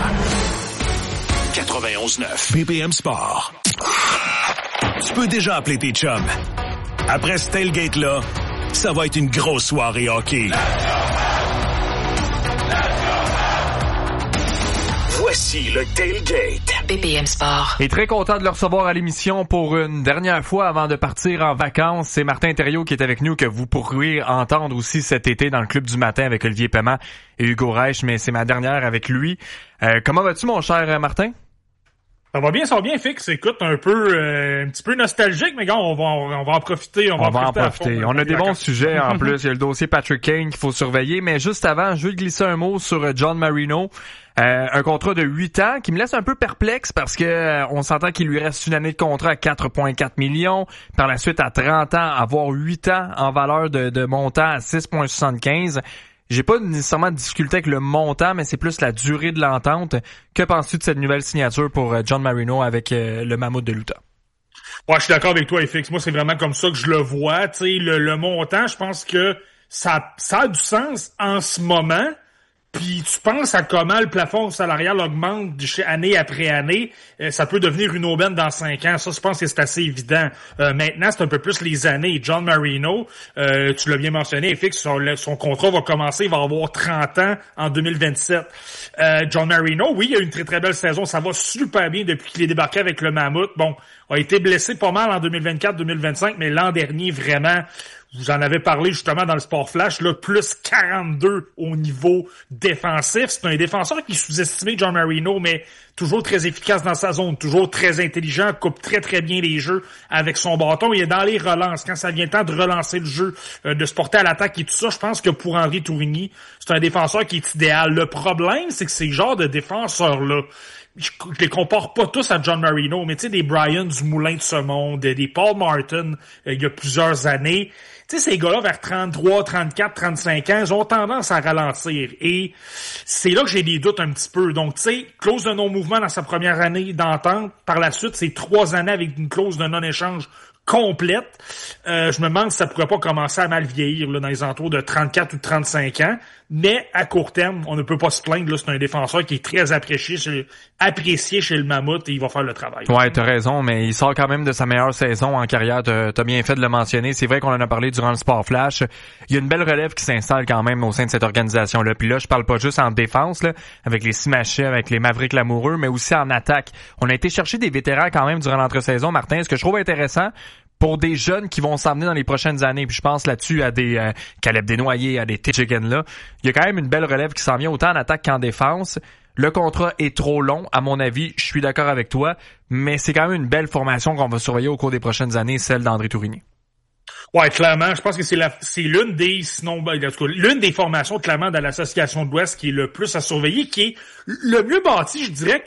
91.9 BPM Sport. Tu peux déjà appeler tes chums. Après ce tailgate-là, ça va être une grosse soirée hockey. Voici le tailgate. BPM Sport. Et très content de le recevoir à l'émission pour une dernière fois avant de partir en vacances. C'est Martin Thériault qui est avec nous, que vous pourriez entendre aussi cet été dans le Club du matin avec Olivier Paiement et Hugo Reich, mais c'est ma dernière avec lui. Comment vas-tu, mon cher Martin? Ça va bien, Fix. Écoute, un petit peu nostalgique, mais gars, on va en profiter. On va en profiter. On a des bons sujets en plus. Il y a le dossier Patrick Kane qu'il faut surveiller. Mais juste avant, je veux glisser un mot sur John Marino. Un contrat de 8 ans qui me laisse un peu perplexe parce que on s'entend qu'il lui reste une année de contrat à 4,4 millions. Par la suite, à 30 ans, avoir 8 ans en valeur de montant à 6,75. J'ai pas nécessairement de difficulté avec le montant, mais c'est plus la durée de l'entente. Que penses-tu de cette nouvelle signature pour John Marino avec le Mammouth de l'Utah? Ouais, je suis d'accord avec toi, FX. Moi, c'est vraiment comme ça que je le vois. Tu sais, le montant, je pense que ça a du sens en ce moment. Puis tu penses à comment le plafond salarial augmente année après année, ça peut devenir une aubaine dans 5 ans. Ça, je pense que c'est assez évident. Maintenant, c'est un peu plus les années. John Marino, tu l'as bien mentionné, FX, son contrat va commencer, il va avoir 30 ans en 2027. John Marino, oui, il a eu une très très belle saison. Ça va super bien depuis qu'il est débarqué avec le Mammouth. Bon, a été blessé pas mal en 2024-2025, mais l'an dernier, vraiment... Vous en avez parlé justement dans le Sport Flash, là, plus 42 au niveau défensif. C'est un défenseur qui est sous-estimé, John Marino, mais toujours très efficace dans sa zone, toujours très intelligent, coupe très très bien les jeux avec son bâton. Il est dans les relances. Quand ça vient le temps de relancer le jeu, de se porter à l'attaque et tout ça, je pense que pour Henri Tourigny, c'est un défenseur qui est idéal. Le problème, c'est que ces genres de défenseurs-là, je les compare pas tous à John Marino, mais tu sais, des Brian du Moulin de ce monde, des Paul Martin, il y a plusieurs années, tu sais, ces gars-là, vers 33, 34, 35 ans, ils ont tendance à ralentir. Et c'est là que j'ai des doutes un petit peu. Donc, tu sais, clause de non-mouvement dans sa première année d'entente. Par la suite, c'est 3 années avec une clause de non-échange complète. Je me demande si ça pourrait pas commencer à mal vieillir là, dans les entours de 34 ou de 35 ans. Mais à court terme, on ne peut pas se plaindre. Là, c'est un défenseur qui est très apprécié chez le Mammouth et il va faire le travail. Ouais, t'as raison, mais il sort quand même de sa meilleure saison en carrière. T'as bien fait de le mentionner. C'est vrai qu'on en a parlé durant le Sport Flash. Il y a une belle relève qui s'installe quand même au sein de cette organisation-là. Puis là, je parle pas juste en défense, là, avec les Simachais, avec les Mavericks Lamoureux, mais aussi en attaque. On a été chercher des vétérans quand même durant l'entre-saison, Martin. Ce que je trouve intéressant, pour des jeunes qui vont s'emmener dans les prochaines années, puis je pense là-dessus à des Caleb Desnoyers, à des Tichigan là, il y a quand même une belle relève qui s'en vient autant en attaque qu'en défense. Le contrat est trop long, à mon avis, je suis d'accord avec toi, mais c'est quand même une belle formation qu'on va surveiller au cours des prochaines années, celle d'André Tourigny. Ouais, clairement, je pense que c'est l'une des, sinon, en tout cas, l'une des formations, clairement, dans l'association de l'Ouest qui est le plus à surveiller, qui est le mieux bâti, je dirais